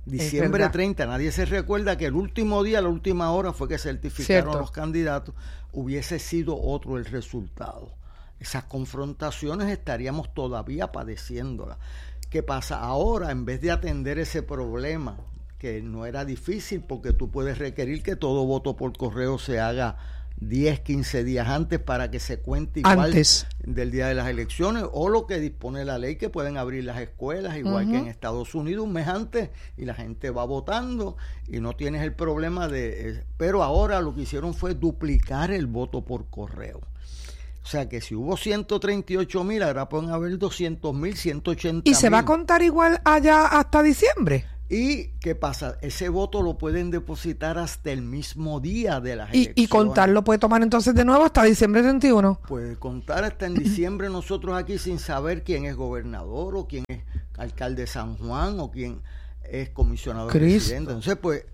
Diciembre treinta, nadie se recuerda que el último día, la última hora fue que certificaron Cierto. los candidatos, hubiese sido otro el resultado. Esas confrontaciones estaríamos todavía padeciéndolas. ¿Qué pasa? Ahora, en vez de atender ese problema, que no era difícil porque tú puedes requerir que todo voto por correo se haga diez, quince días antes para que se cuente igual Antes. del día de las elecciones, o lo que dispone la ley, que pueden abrir las escuelas igual Uh-huh. que en Estados Unidos un mes antes, y la gente va votando y no tienes el problema de... eh, pero ahora lo que hicieron fue duplicar el voto por correo. O sea que si hubo ciento treinta y ocho mil, ahora pueden haber doscientos mil, ciento ochenta mil. ¿Y se va a contar igual allá hasta diciembre? ¿Y qué pasa? Ese voto lo pueden depositar hasta el mismo día de las Y, elecciones. y contarlo puede tomar entonces de nuevo hasta diciembre treinta y uno. Puede contar hasta en diciembre nosotros aquí sin saber quién es gobernador o quién es alcalde de San Juan o quién es comisionado residente. Entonces, pues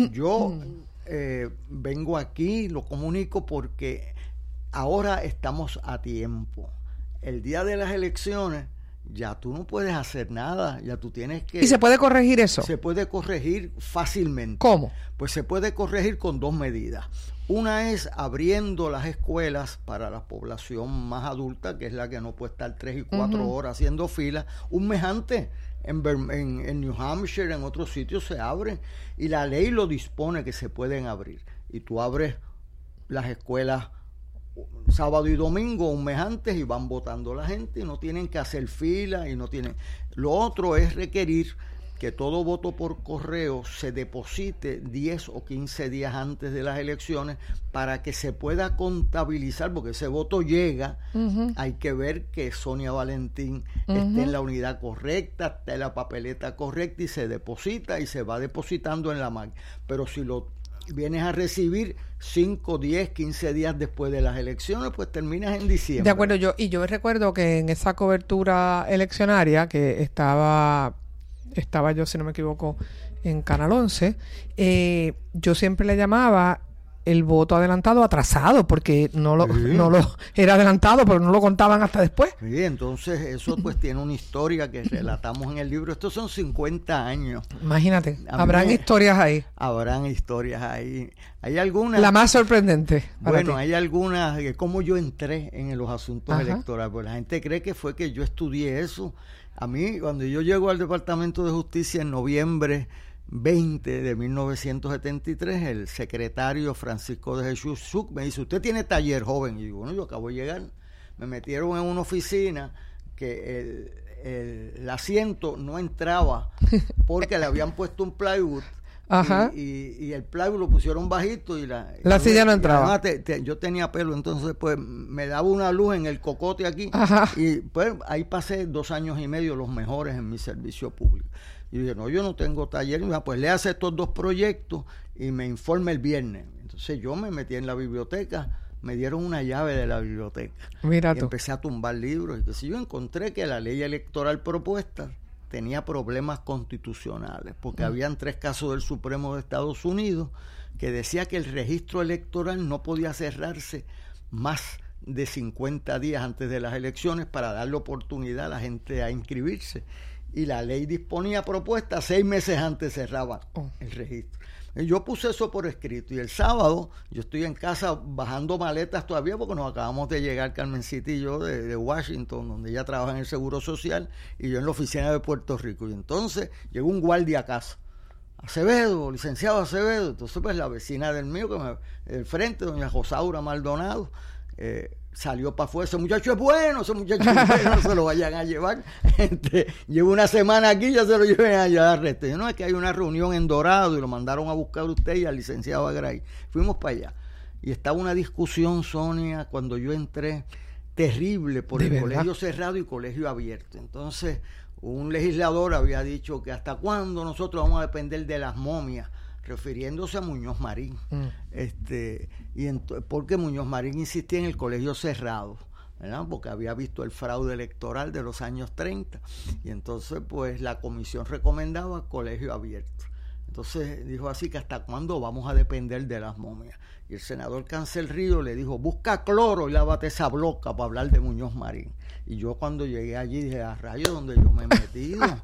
yo eh, vengo aquí, lo comunico porque ahora estamos a tiempo. El día de las elecciones ya tú no puedes hacer nada, ya tú tienes que... ¿Y se puede corregir eso? Se puede corregir fácilmente. ¿Cómo? Pues se puede corregir con dos medidas. Una es abriendo las escuelas para la población más adulta, que es la que no puede estar tres y cuatro Ujú. horas haciendo fila, un mes antes. En, Ber- en, en New Hampshire, en otros sitios se abren, y la ley lo dispone que se pueden abrir. Y tú abres las escuelas sábado y domingo, un mes antes, y van votando la gente y no tienen que hacer fila y no tienen... Lo otro es requerir que todo voto por correo se deposite diez o quince días antes de las elecciones para que se pueda contabilizar, porque ese voto llega, Ujú. hay que ver que Sonia Valentín Ujú. esté en la unidad correcta, esté en la papeleta correcta, y se deposita y se va depositando en la máquina. Pero si lo vienes a recibir cinco, diez, quince días después de las elecciones, pues terminas en diciembre. De acuerdo, yo y yo recuerdo que en esa cobertura eleccionaria que estaba estaba yo, si no me equivoco, en Canal once, eh, yo siempre le llamaba el voto adelantado atrasado, porque no lo, Sí. no lo era adelantado, pero no lo contaban hasta después. Sí, entonces eso pues tiene una historia que relatamos en el libro. Estos son cincuenta años. Imagínate, A mí habrán me- historias ahí. Habrán historias ahí. Hay algunas... La más sorprendente. para Bueno, ti. hay algunas de cómo yo entré en los asuntos Ajá. electorales, porque la gente cree que fue que yo estudié eso. A mí, cuando yo llego al Departamento de Justicia en noviembre veinte de mil novecientos setenta y tres, el secretario Francisco de Jesús Suc me dice: usted tiene taller, joven. Y digo, bueno, yo acabo de llegar. Me metieron en una oficina que el, el, el asiento no entraba porque le habían puesto un plywood. Ajá. Y, y, y el plywood lo pusieron bajito y la, La silla no y entraba. además te- te- yo tenía pelo, entonces pues me daba una luz en el cocote aquí. Ajá. Y pues ahí pasé dos años y medio, los mejores en mi servicio público. Y dije, no, yo no tengo taller. Y me dijo, pues le hace estos dos proyectos y me informe el viernes. Entonces yo me metí en la biblioteca, me dieron una llave de la biblioteca. Mira y tú. empecé a tumbar libros. Y que si yo encontré que la ley electoral propuesta tenía problemas constitucionales, porque Mm. habían tres casos del Supremo de Estados Unidos que decía que el registro electoral no podía cerrarse más de cincuenta días antes de las elecciones para darle oportunidad a la gente a inscribirse. Y la ley disponía propuesta, seis meses antes cerraba Oh. el registro. Y yo puse eso por escrito, y el sábado yo estoy en casa bajando maletas todavía porque nos acabamos de llegar, Carmencita y yo, de, de Washington, donde ella trabaja en el Seguro Social y yo en la oficina de Puerto Rico. Y entonces llegó un guardia a casa. Acevedo, licenciado Acevedo. Entonces pues la vecina del mío, que me, del frente, doña Rosaura Maldonado, eh, salió para afuera: ese muchacho es bueno, ese muchacho es bueno, no se lo vayan a llevar. Este, llevo una semana aquí, ya se lo lleven allá al resto. Yo, no, es que hay una reunión en Dorado y lo mandaron a buscar a usted y al licenciado Agray. Fuimos para allá. Y estaba una discusión, Sonia, cuando yo entré, terrible, por ¿De el verdad? colegio cerrado y colegio abierto. Entonces, un legislador había dicho que hasta cuándo nosotros vamos a depender de las momias, refiriéndose a Muñoz Marín. Mm. Este, y ento- porque Muñoz Marín insistía en el colegio cerrado, ¿verdad? Porque había visto el fraude electoral de los años treinta, y entonces pues la comisión recomendaba colegio abierto. Entonces dijo así: que hasta cuándo vamos a depender de las momias. Y el senador Cancel Río le dijo: busca cloro y lávate esa bloca para hablar de Muñoz Marín. Y yo cuando llegué allí dije: a rayos, donde yo me he metido.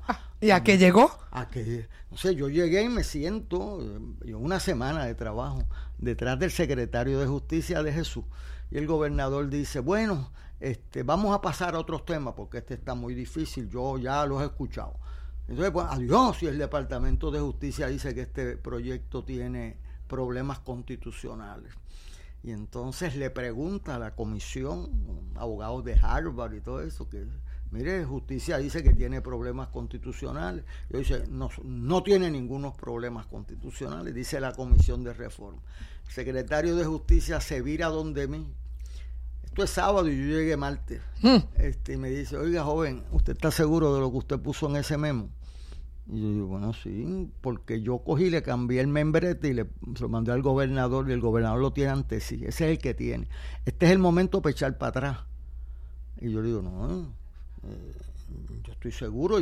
¿Y a qué llegó? A que, no sé, yo llegué y me siento, yo una semana de trabajo, detrás del secretario de Justicia de Jesús. Y el gobernador dice, bueno, este, vamos a pasar a otros temas porque este está muy difícil, yo ya los he escuchado. Entonces, pues, adiós, si el Departamento de Justicia dice que este proyecto tiene problemas constitucionales. Y entonces le pregunta a la comisión, abogados de Harvard y todo eso, que mire, Justicia dice que tiene problemas constitucionales. Yo dice, no, no tiene ningunos problemas constitucionales, dice la Comisión de Reforma. El secretario de Justicia se vira donde mí. Esto es sábado y yo llegué martes. Hmm. Este, y me dice, oiga, joven, ¿usted está seguro de lo que usted puso en ese memo? Y yo digo, bueno, sí, porque yo cogí, le cambié el membrete y le se lo mandé al gobernador y el gobernador lo tiene ante sí. Ese es el que tiene. Este es el momento para echar para atrás. Y yo digo, no, eh, yo estoy seguro.